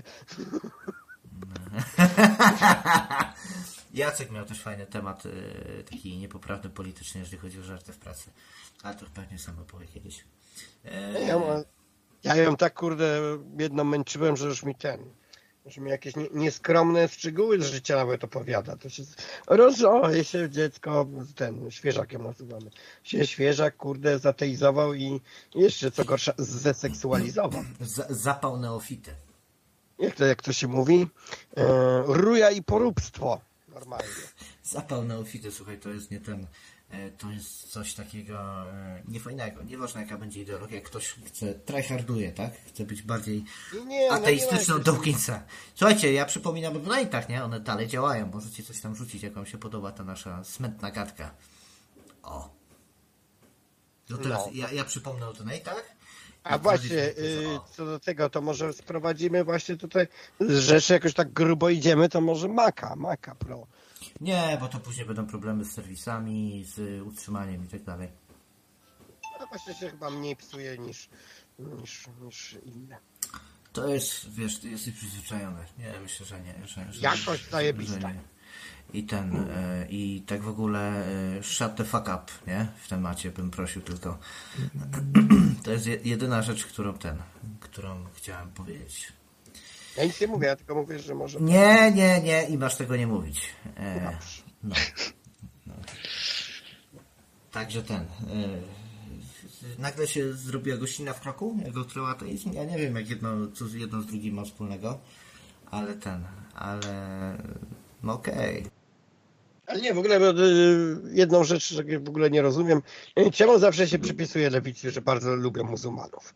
Jacek miał też fajny temat, yy, taki niepoprawny politycznie, jeżeli chodzi o żarty w pracy. Ale to pewnie sam opowie kiedyś. Yy... Ja, ma, ja ją tak, kurde, jedną męczyłem, że już mi ten, że mi jakieś nie, nieskromne szczegóły z życia nawet opowiada. To się rozżoje się dziecko, ten, świeżakiem nazywamy. Się świeżak, kurde, zateizował i jeszcze co gorsza, zeseksualizował. Z- zapał neofity. Jak to, jak to się mówi? E, ruja i poróbstwo. Normalnie. Zapał neofity, słuchaj, to jest nie ten, to jest coś takiego niefajnego. Nieważne jaka będzie ideologia, jak ktoś chce, tryharduje, tak? Chce być bardziej Nie, ateistyczną no nie do końca. Słuchajcie, ja przypominam o donatach, nie? One dalej działają. Możecie coś tam rzucić, jak wam się podoba ta nasza smętna gadka. O. No teraz No. Ja, ja przypomnę o donatach. A właśnie, y, co do tego, to może sprowadzimy właśnie tutaj z rzeczy, jakoś tak grubo idziemy, to może Maka, Maka Pro. Nie, bo to później będą problemy z serwisami, z utrzymaniem i tak dalej. A właśnie się chyba mniej psuje niż, niż, niż inne. To jest, wiesz, ty jesteś przyzwyczajony. Nie, myślę, że nie. Że, że, Jakość zajebista. że nie. I ten, e, i tak w ogóle e, shut the fuck up, nie? W temacie bym prosił tylko. To jest je, jedyna rzecz, którą ten, którą chciałem powiedzieć. Ja nic nie mówię, ja tylko mówię, że może... Nie, nie, nie i masz tego nie mówić. E, no. no. Także ten... E, nagle się zrobiła gościna w kroku, jak odkryła ateizm. Ja nie wiem, jak jedno, co jedno z drugim ma wspólnego, ale ten, ale no okej. Okay. Ale nie, w ogóle jedną rzecz w ogóle nie rozumiem. Czemu zawsze się przypisuje lewicy, że bardzo lubią muzułmanów?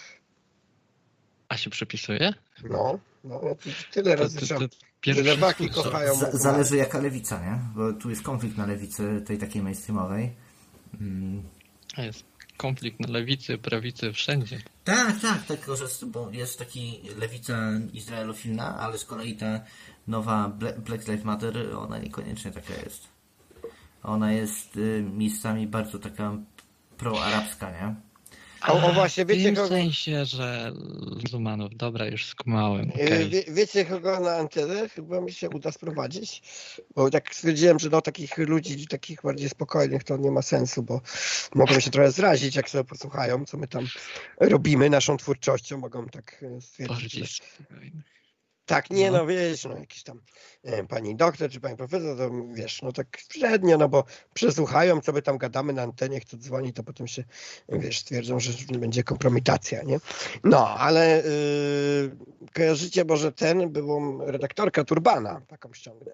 A się przypisuje? No, no tyle razy to, że to lewaki kochają. Z, zależy jaka lewica, nie? Bo tu jest konflikt na lewicy, tej takiej mainstreamowej. Mm. Jest konflikt na lewicy, prawicy, wszędzie. Tak, tak, tylko że bo jest taki lewica izraelofilna, ale z kolei ta nowa Black Lives Matter, ona niekoniecznie taka jest. Ona jest y, miejscami bardzo taka proarabska, nie? A, o właśnie, wiecie w tym kogo... sensie, że muzułmanów, dobra, już skumałem. Okay. Wie, wiecie kogo na antenę? Chyba mi się uda sprowadzić, bo tak stwierdziłem, że do takich ludzi, takich bardziej spokojnych to nie ma sensu, bo mogą się trochę zrazić, jak sobie posłuchają, co my tam robimy naszą twórczością, mogą tak stwierdzić. Bardziej że... spokojnych. Tak, nie No. no wiesz, no jakiś tam e, pani doktor czy pani profesor, to wiesz, no tak średnio, no bo przesłuchają, co my tam gadamy na antenie, kto dzwoni, to potem się, wiesz, stwierdzą, że będzie kompromitacja, nie? No, ale yy, kojarzycie może ten, byłą redaktorkę Turbana, taką ściągnę.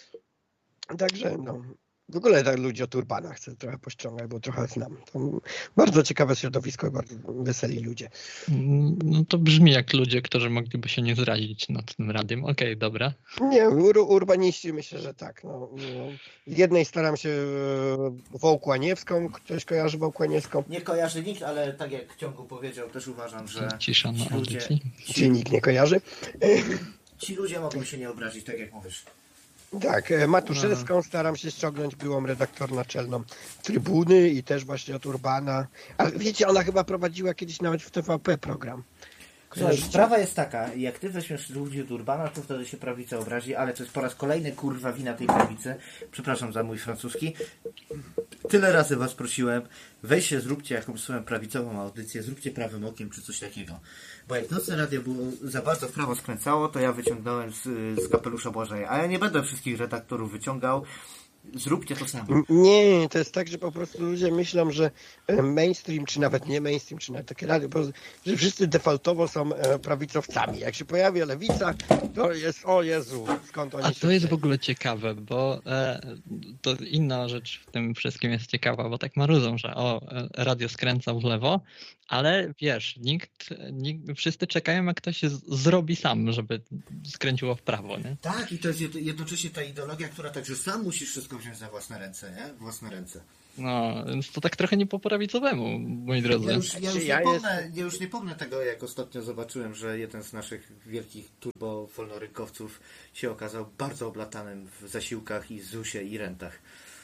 Także no, w ogóle tak ludzi o Turbanach chcę trochę pościągać, bo trochę znam. To bardzo ciekawe środowisko i bardzo weseli ludzie. No to brzmi jak ludzie, którzy mogliby się nie zrazić nad tym radiem. Okej, okay, dobra. Nie, ur urbaniści myślę, że tak. No, no. Z jednej staram się Wołkłaniewską, ktoś kojarzy Wołkłaniewską? Nie kojarzy nikt, ale tak jak Ciągu powiedział, też uważam, że Cisza na ci ludzie, audycji. Czy nikt nie kojarzy? Ci ludzie mogą się nie obrazić, tak jak mówisz. Tak, Matuszewską staram się ściągnąć, byłam redaktor naczelną Trybuny i też właśnie od Urbana. Ale wiecie, ona chyba prowadziła kiedyś nawet w T V P program. Słuchaj, sprawa jest taka, jak ty weźmiesz ludzi od Urbana, to wtedy się prawica obrazi, ale to jest po raz kolejny kurwa wina tej prawicy. Przepraszam za mój francuski. Tyle razy was prosiłem, weźcie, zróbcie jakąś swoją prawicową audycję, zróbcie prawym okiem czy coś takiego. Bo jak Nocne Radio było za bardzo w prawo skręcało, to ja wyciągnąłem z, z kapelusza Błażeja. A ja nie będę wszystkich redaktorów wyciągał, Zróbcie to samo. M- Nie, to jest tak, że po prostu ludzie myślą, że e, mainstream, czy nawet nie mainstream, czy nawet takie radio, po prostu, że wszyscy defaultowo są e, prawicowcami. Jak się pojawia lewica, to jest, o Jezu, skąd oni A się to jest w wzięli? ogóle ciekawe, bo e, to inna rzecz w tym wszystkim jest ciekawa, bo tak marudzą, że o, e, radio skręca w lewo, ale wiesz, nikt, nikt, wszyscy czekają, jak ktoś z, zrobi sam, żeby skręciło w prawo, nie? Tak, i to jest jed- jednocześnie ta ideologia, która także sam musisz wszystko wziąć na własne ręce, nie? Własne ręce. No, więc to tak trochę nie po prawicowemu, moi drodzy. Ja już, ja, już Czy nie ja pomnę, ja już nie pomnę tego, jak ostatnio zobaczyłem, że jeden z naszych wielkich turbo-wolnorynkowców się okazał bardzo oblatanym w zasiłkach i zusie i rentach.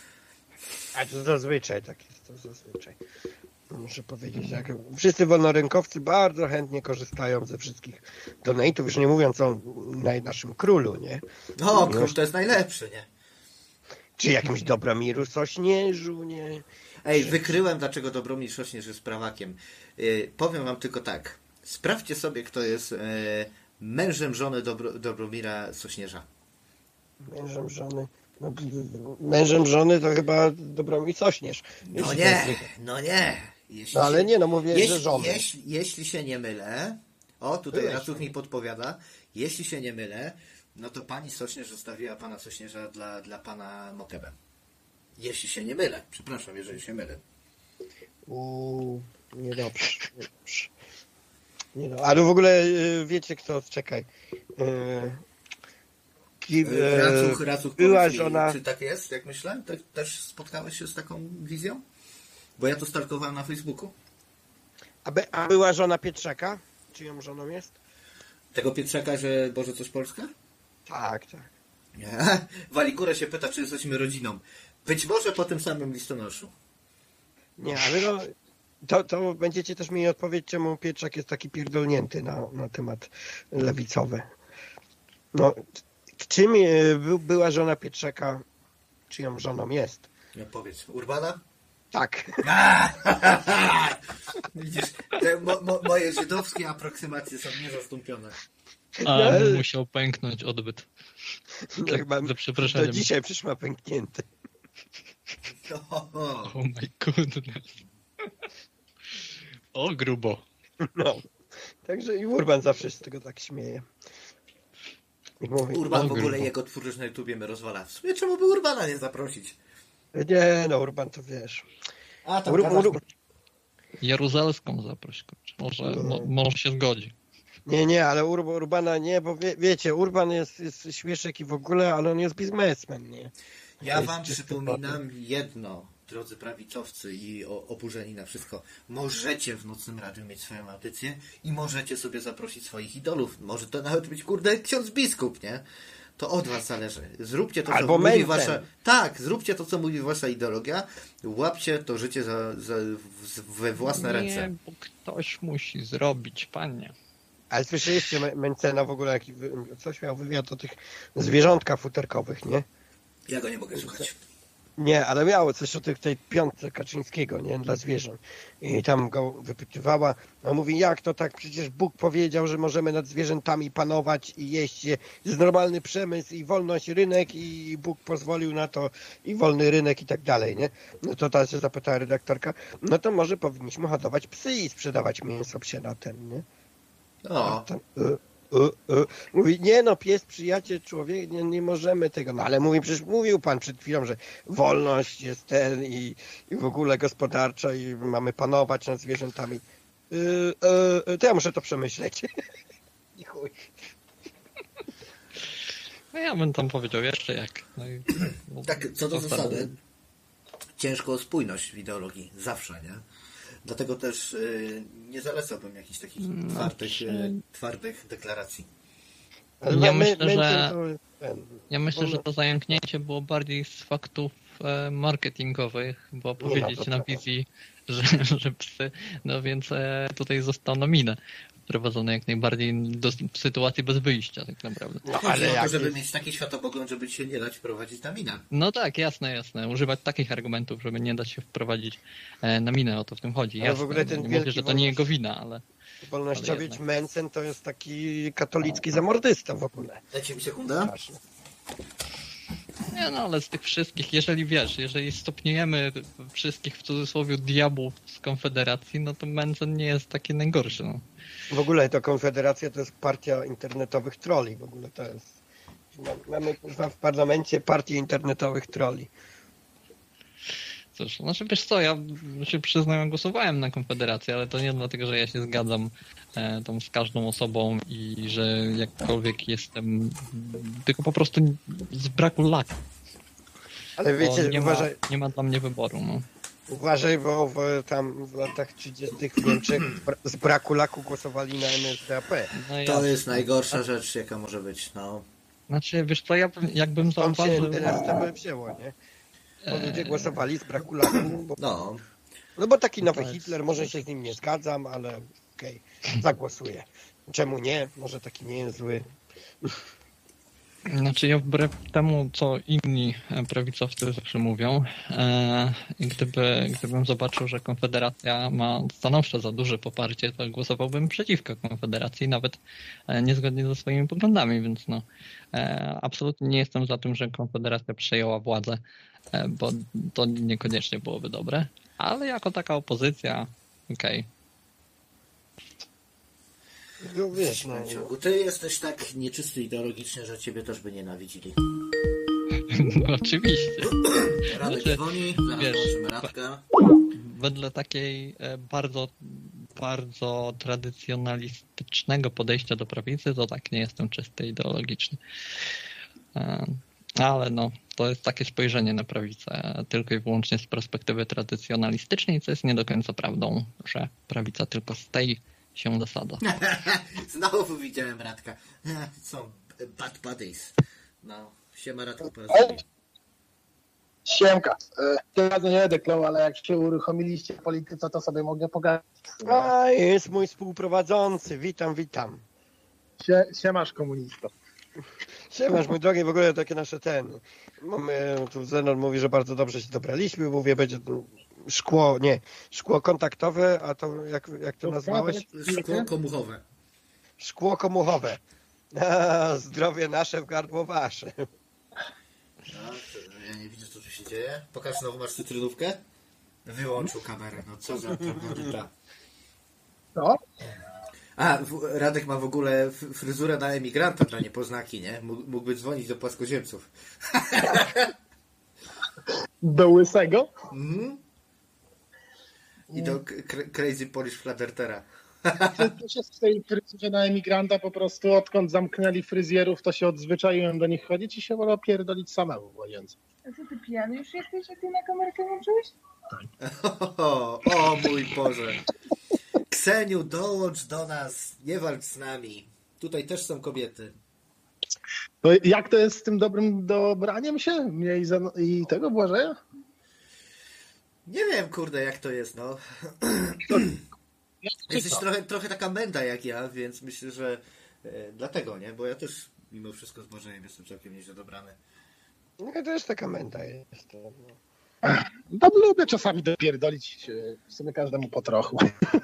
A to zazwyczaj tak jest, to zazwyczaj. Muszę powiedzieć, jak wszyscy wolnorynkowcy bardzo chętnie korzystają ze wszystkich donate'ów, już nie mówiąc o naj- naszym królu, nie? No, król to jest najlepszy, nie? Czy jakimś Dobromiru Sośnierzu, nie? Ej, wykryłem, dlaczego Dobromir Sośnierz jest prawakiem. Yy, powiem wam tylko tak. Sprawdźcie sobie, kto jest yy, mężem żony Dobro, Dobromira Sośnierza. Mężem żony. No, mężem żony to chyba Dobromir Sośnierz. No jeśli nie, tak- no nie. Jeśli No ale się- nie, no mówię, że jeśli, żony. jeśli, jeśli się nie mylę, o tutaj Byłeś Racuch żony. mi podpowiada, jeśli się nie mylę, no to pani Sośnierz zostawiła pana Sośnierza dla, dla pana Mokebe. Jeśli się nie mylę. Przepraszam, jeżeli się mylę. Uuu, niedobrze. niedobrze. Nie no, ale w ogóle y, wiecie kto, czekaj. Y, Kim, y, Racuch, Racuch, była powiedz mi, żona. czy tak jest, jak myślę? Tak, też spotkałeś się z taką wizją? Bo ja to stalkowałem na Facebooku. A, by, a była żona Pietrzaka? Czyją żoną jest? Tego Pietrzaka, że Boże coś Polska? Tak, tak. Nie. Walikurę się pyta, czy jesteśmy rodziną. Być może po tym samym listonoszu. Nie, ale no, to, to będziecie też mieli odpowiedź, czemu Pietrzak jest taki pierdolnięty na, na temat lewicowy. No, czym y, by, była żona Pietrzaka, czyją żoną jest? No powiedz, Urbana? Tak. Widzisz, te mo, mo, moje żydowskie aproksymacje są niezastąpione. A No, musiał pęknąć odbyt. tak mam, Za to przeproszeniem. dzisiaj przecież ma pęknięty. No. Oh my goodness. O, grubo. No. Także i Urban zawsze się z tego tak śmieje. I mówi, Urban O, w ogóle grubo. jego twórczość na YouTubie mnie rozwala. W sumie czemu by Urbana nie zaprosić? nie no, Urban to wiesz. A tam Ur, gadasz- Ur, Jaruzelską zaproś, kurczę. Może, mo, może się zgodzi. nie, nie, ale Ur, Urbana nie, bo wie, wiecie, Urban jest, jest śmieszek i w ogóle, ale on jest biznesmen, nie? Ja To jest wam czysty przypominam jedno, drodzy prawicowcy i o, oburzeni na wszystko. Możecie w Nocnym Radiu mieć swoją audycję i możecie sobie zaprosić swoich idolów. Może to nawet być, kurde, ksiądz biskup, nie? To od was zależy. Zróbcie to, co Albo mówi Mencen. wasza... Tak, zróbcie to, co mówi wasza ideologia. Łapcie to życie za, za, w, we własne ręce. Nie, bo ktoś musi zrobić, panie. Ale słyszeliście Me- Mencena w ogóle, jaki wy, coś miał wywiad o tych zwierzątkach futerkowych, nie? Ja go nie mogę słuchać. Nie, ale miało coś o tych, tej piątce Kaczyńskiego, nie? Dla zwierząt. I tam go wypytywała, a mówi, jak to tak? Przecież Bóg powiedział, że możemy nad zwierzętami panować i jeść je. Jest normalny przemysł i wolność, rynek i Bóg pozwolił na to i wolny rynek i tak dalej, nie? No to ta się zapytała redaktorka, no to może powinniśmy hodować psy i sprzedawać mięso psie na ten, nie? O, Tam, y, y, y. Mówi, nie no, pies, przyjaciel, człowiek, nie, nie możemy tego. No ale mówi, przecież mówił pan przed chwilą, że wolność jest ten i, i w ogóle gospodarcza i mamy panować nad zwierzętami. Y, y, y, to ja muszę to przemyśleć. I chuj. No ja bym tam powiedział jeszcze jak. No i, no, tak, co do zostawię. zasady, ciężko o spójność w ideologii. Zawsze, nie? Dlatego też y, nie zalecałbym jakichś takich No, twardych, y, czy- twardych deklaracji. Ale Ja my- myślę, my- że- to jest ten. Ja myślę, Wolno- że to zająknięcie było bardziej z faktów e, marketingowych, bo powiedzieć to na trzeba. wizji, że, że psy, no więc e, tutaj został na minę wprowadzony jak najbardziej do sytuacji bez wyjścia tak naprawdę. No, Chodzi ale o to, jak żeby jest, mieć taki światopogląd, żeby się nie dać wprowadzić na minę. No tak, jasne, jasne. Używać takich argumentów, żeby nie dać się wprowadzić e, na minę, o to w tym chodzi. Ale w Jasne. ogóle ten Nie wielki mówię, że to nie wolność- jego wina, ale wolnościowiec jednak. Mencen to jest taki katolicki zamordysta w ogóle. Dajcie mi sekundę. Straszny. Nie no, ale z tych wszystkich, jeżeli wiesz, jeżeli stopniujemy wszystkich w cudzysłowie diabłów z Konfederacji, no to Menzel nie jest taki najgorszy. No. W ogóle to Konfederacja to jest partia internetowych trolli. W ogóle to jest... Mamy w parlamencie partię internetowych trolli. Cóż, znaczy wiesz co, ja się przyznam, głosowałem na Konfederację, ale to nie dlatego, że ja się zgadzam e, tą z każdą osobą i że jakkolwiek jestem, tylko po prostu z braku laki. Ale wiecie, nie, uważaj, ma, nie ma dla mnie wyboru. No. uważaj, bo w, tam w latach trzydziestych w Niemczech z braku laku głosowali na N S D A P. No To ja, jest najgorsza rzecz, jaka może być, no. Znaczy wiesz co, ja bym, jakbym Tam się zauważył... N S D A P wzięło, nie? Bo ludzie głosowali z braku laku. Bo, No, no bo taki nowy tak. Hitler, może się z nim nie zgadzam, ale okej, okay, zagłosuję. Czemu nie? Może taki nie jest zły. Znaczy ja wbrew temu, co inni prawicowcy zawsze mówią, e, gdyby, gdybym zobaczył, że Konfederacja ma stanowczo za duże poparcie, to głosowałbym przeciwko Konfederacji, nawet e, niezgodnie ze swoimi poglądami, więc no e, absolutnie nie jestem za tym, że Konfederacja przejęła władzę, e, bo to niekoniecznie byłoby dobre, ale jako taka opozycja, okej. Okay. No wiesz, no, Ciągu. Ty jesteś tak nieczysty ideologicznie, że ciebie też by nienawidzili. No, oczywiście. Radek Znaczy, dzwoni, zaraz wiesz, połączymy Radka. Wedle takiej e, bardzo, bardzo tradycjonalistycznego podejścia do prawicy, to tak nie jestem czysty ideologicznie. E, Ale no, to jest takie spojrzenie na prawicę tylko i wyłącznie z perspektywy tradycjonalistycznej, co jest nie do końca prawdą, że prawica tylko z tej się zasadza. Znowu widziałem Radka. Są bad buddies. No, siema Radku po raz drugi. Siemka. Tym razem nie deklarował, ale jak się uruchomiliście w polityce, to sobie mogę pogadać. a jest mój współprowadzący. Witam, witam. Sie, siemasz komunisto. Siemasz, mój drogi, w ogóle takie nasze ten. Mamy, tu Zenon mówi, że bardzo dobrze się dobraliśmy. Mówię, będzie szkło, nie, szkło kontaktowe, a to jak, jak to nazwałeś? Szkło komuchowe. Szkło komuchowe. A, zdrowie nasze w gardło wasze. No, ja nie widzę, co tu się dzieje. Pokaż znowu, masz cytrynówkę? Wyłączył kamerę, no co za ta. Co? A, w, Radek ma w ogóle f- fryzurę na emigranta dla niepoznaki, nie? Mógł, mógłby dzwonić do płaskoziemców. Do łysego? Mhm. I do k- Crazy Polish Fladertera. To się z tej fryzurze na emigranta po prostu odkąd zamknęli fryzjerów, to się odzwyczaiłem do nich chodzić i się wolę pierdolić samemu w łazience. A co ty pijany już jesteś, jak ty na kamerkę włączyłeś? O, o mój Boże. Kseniu, dołącz do nas, nie walcz z nami. Tutaj też są kobiety. To jak to jest z tym dobrym dobraniem się? Mnie i, za, i tego Błażeja? Nie wiem, kurde, jak to jest, no. Jesteś trochę, trochę taka menda jak ja, więc myślę, że e, dlatego, nie? Bo ja też mimo wszystko z Bożejem jestem całkiem nieźle dobrany. No to też taka męta jest. No. Tam lubię czasami dopierdolić w sumie każdemu po trochu.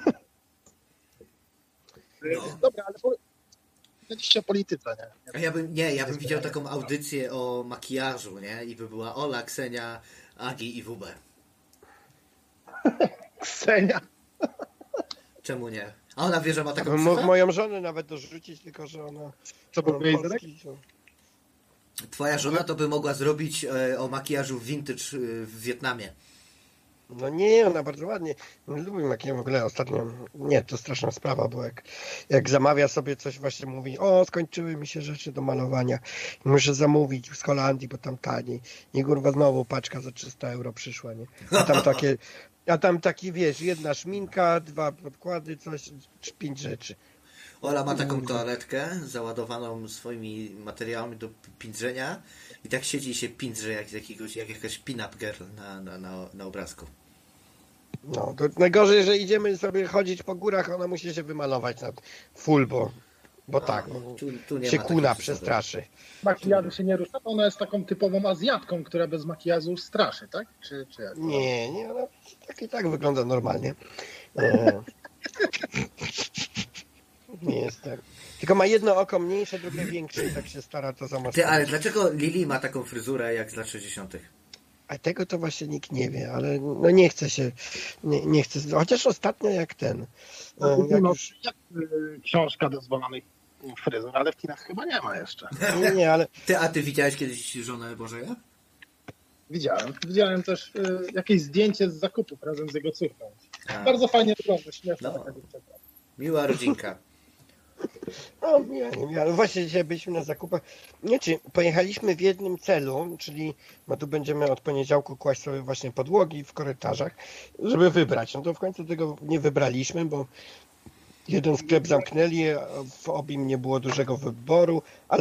No. Dobra, ale powiedzieliście o polityce, nie? A ja bym, nie, ja bym widział taką audycję o makijażu, nie? I by była Ola, Ksenia, Agi i W B. Ksenia. Czemu nie? A ona wie, że ma taką Mo- psychę? moją żonę nawet dorzucić, tylko że ona... Co ona powiedzieć? polski, to- Twoja żona to by mogła zrobić e, o makijażu vintage e, w Wietnamie. No nie, ona bardzo ładnie. Lubię makijaż w ogóle ostatnio. Nie, to straszna sprawa, bo jak, jak zamawia sobie coś, właśnie mówi, o, skończyły mi się rzeczy do malowania. Muszę zamówić z Holandii, bo tam taniej. I kurwa znowu paczka za trzysta euro przyszła, nie? A tam takie, a tam taki, wiesz, jedna szminka, dwa podkłady, coś, pięć rzeczy. Ola ma taką toaletkę załadowaną swoimi materiałami do pindrzenia i tak siedzi i się pindrze jak, z jakiegoś, jak jakaś pin-up girl na, na, na, na obrazku. No, to najgorzej, że idziemy sobie chodzić po górach, ona musi się wymalować na full, bo, bo tak, bo Tu, tu nie się ma kuna takiej przesady. przestraszy. Makijażu się nie rusza, to ona jest taką typową Azjatką, która bez makijażu straszy, tak? Czy, czy jak? Nie, nie, ona tak i tak wygląda normalnie. E... Nie jest tak. Tylko ma jedno oko mniejsze, drugie większe i tak się stara to zamaskować. Ty, ale dlaczego Lili ma taką fryzurę jak z lat sześćdziesiątych? A tego to właśnie nikt nie wie, ale no nie chce się, nie, nie chce, chociaż ostatnio jak ten, e, jak No, już, jak y, książka dozwolonych fryzur, ale w kinach chyba nie ma jeszcze. nie, nie, ale Ty, a ty widziałeś kiedyś żonę Bożeja? Widziałem. Widziałem też y, jakieś zdjęcie z zakupów razem z jego córką. A. Bardzo fajnie wygląda, śmieszna No. taka dziewczynka. Miła rodzinka. no, ja nie wiem, ale właśnie dzisiaj byliśmy na zakupach, nie, czy pojechaliśmy w jednym celu, czyli no tu będziemy od poniedziałku kłaść sobie właśnie podłogi w korytarzach, żeby wybrać, no to w końcu tego nie wybraliśmy, bo jeden sklep zamknęli, a w obim nie było dużego wyboru, ale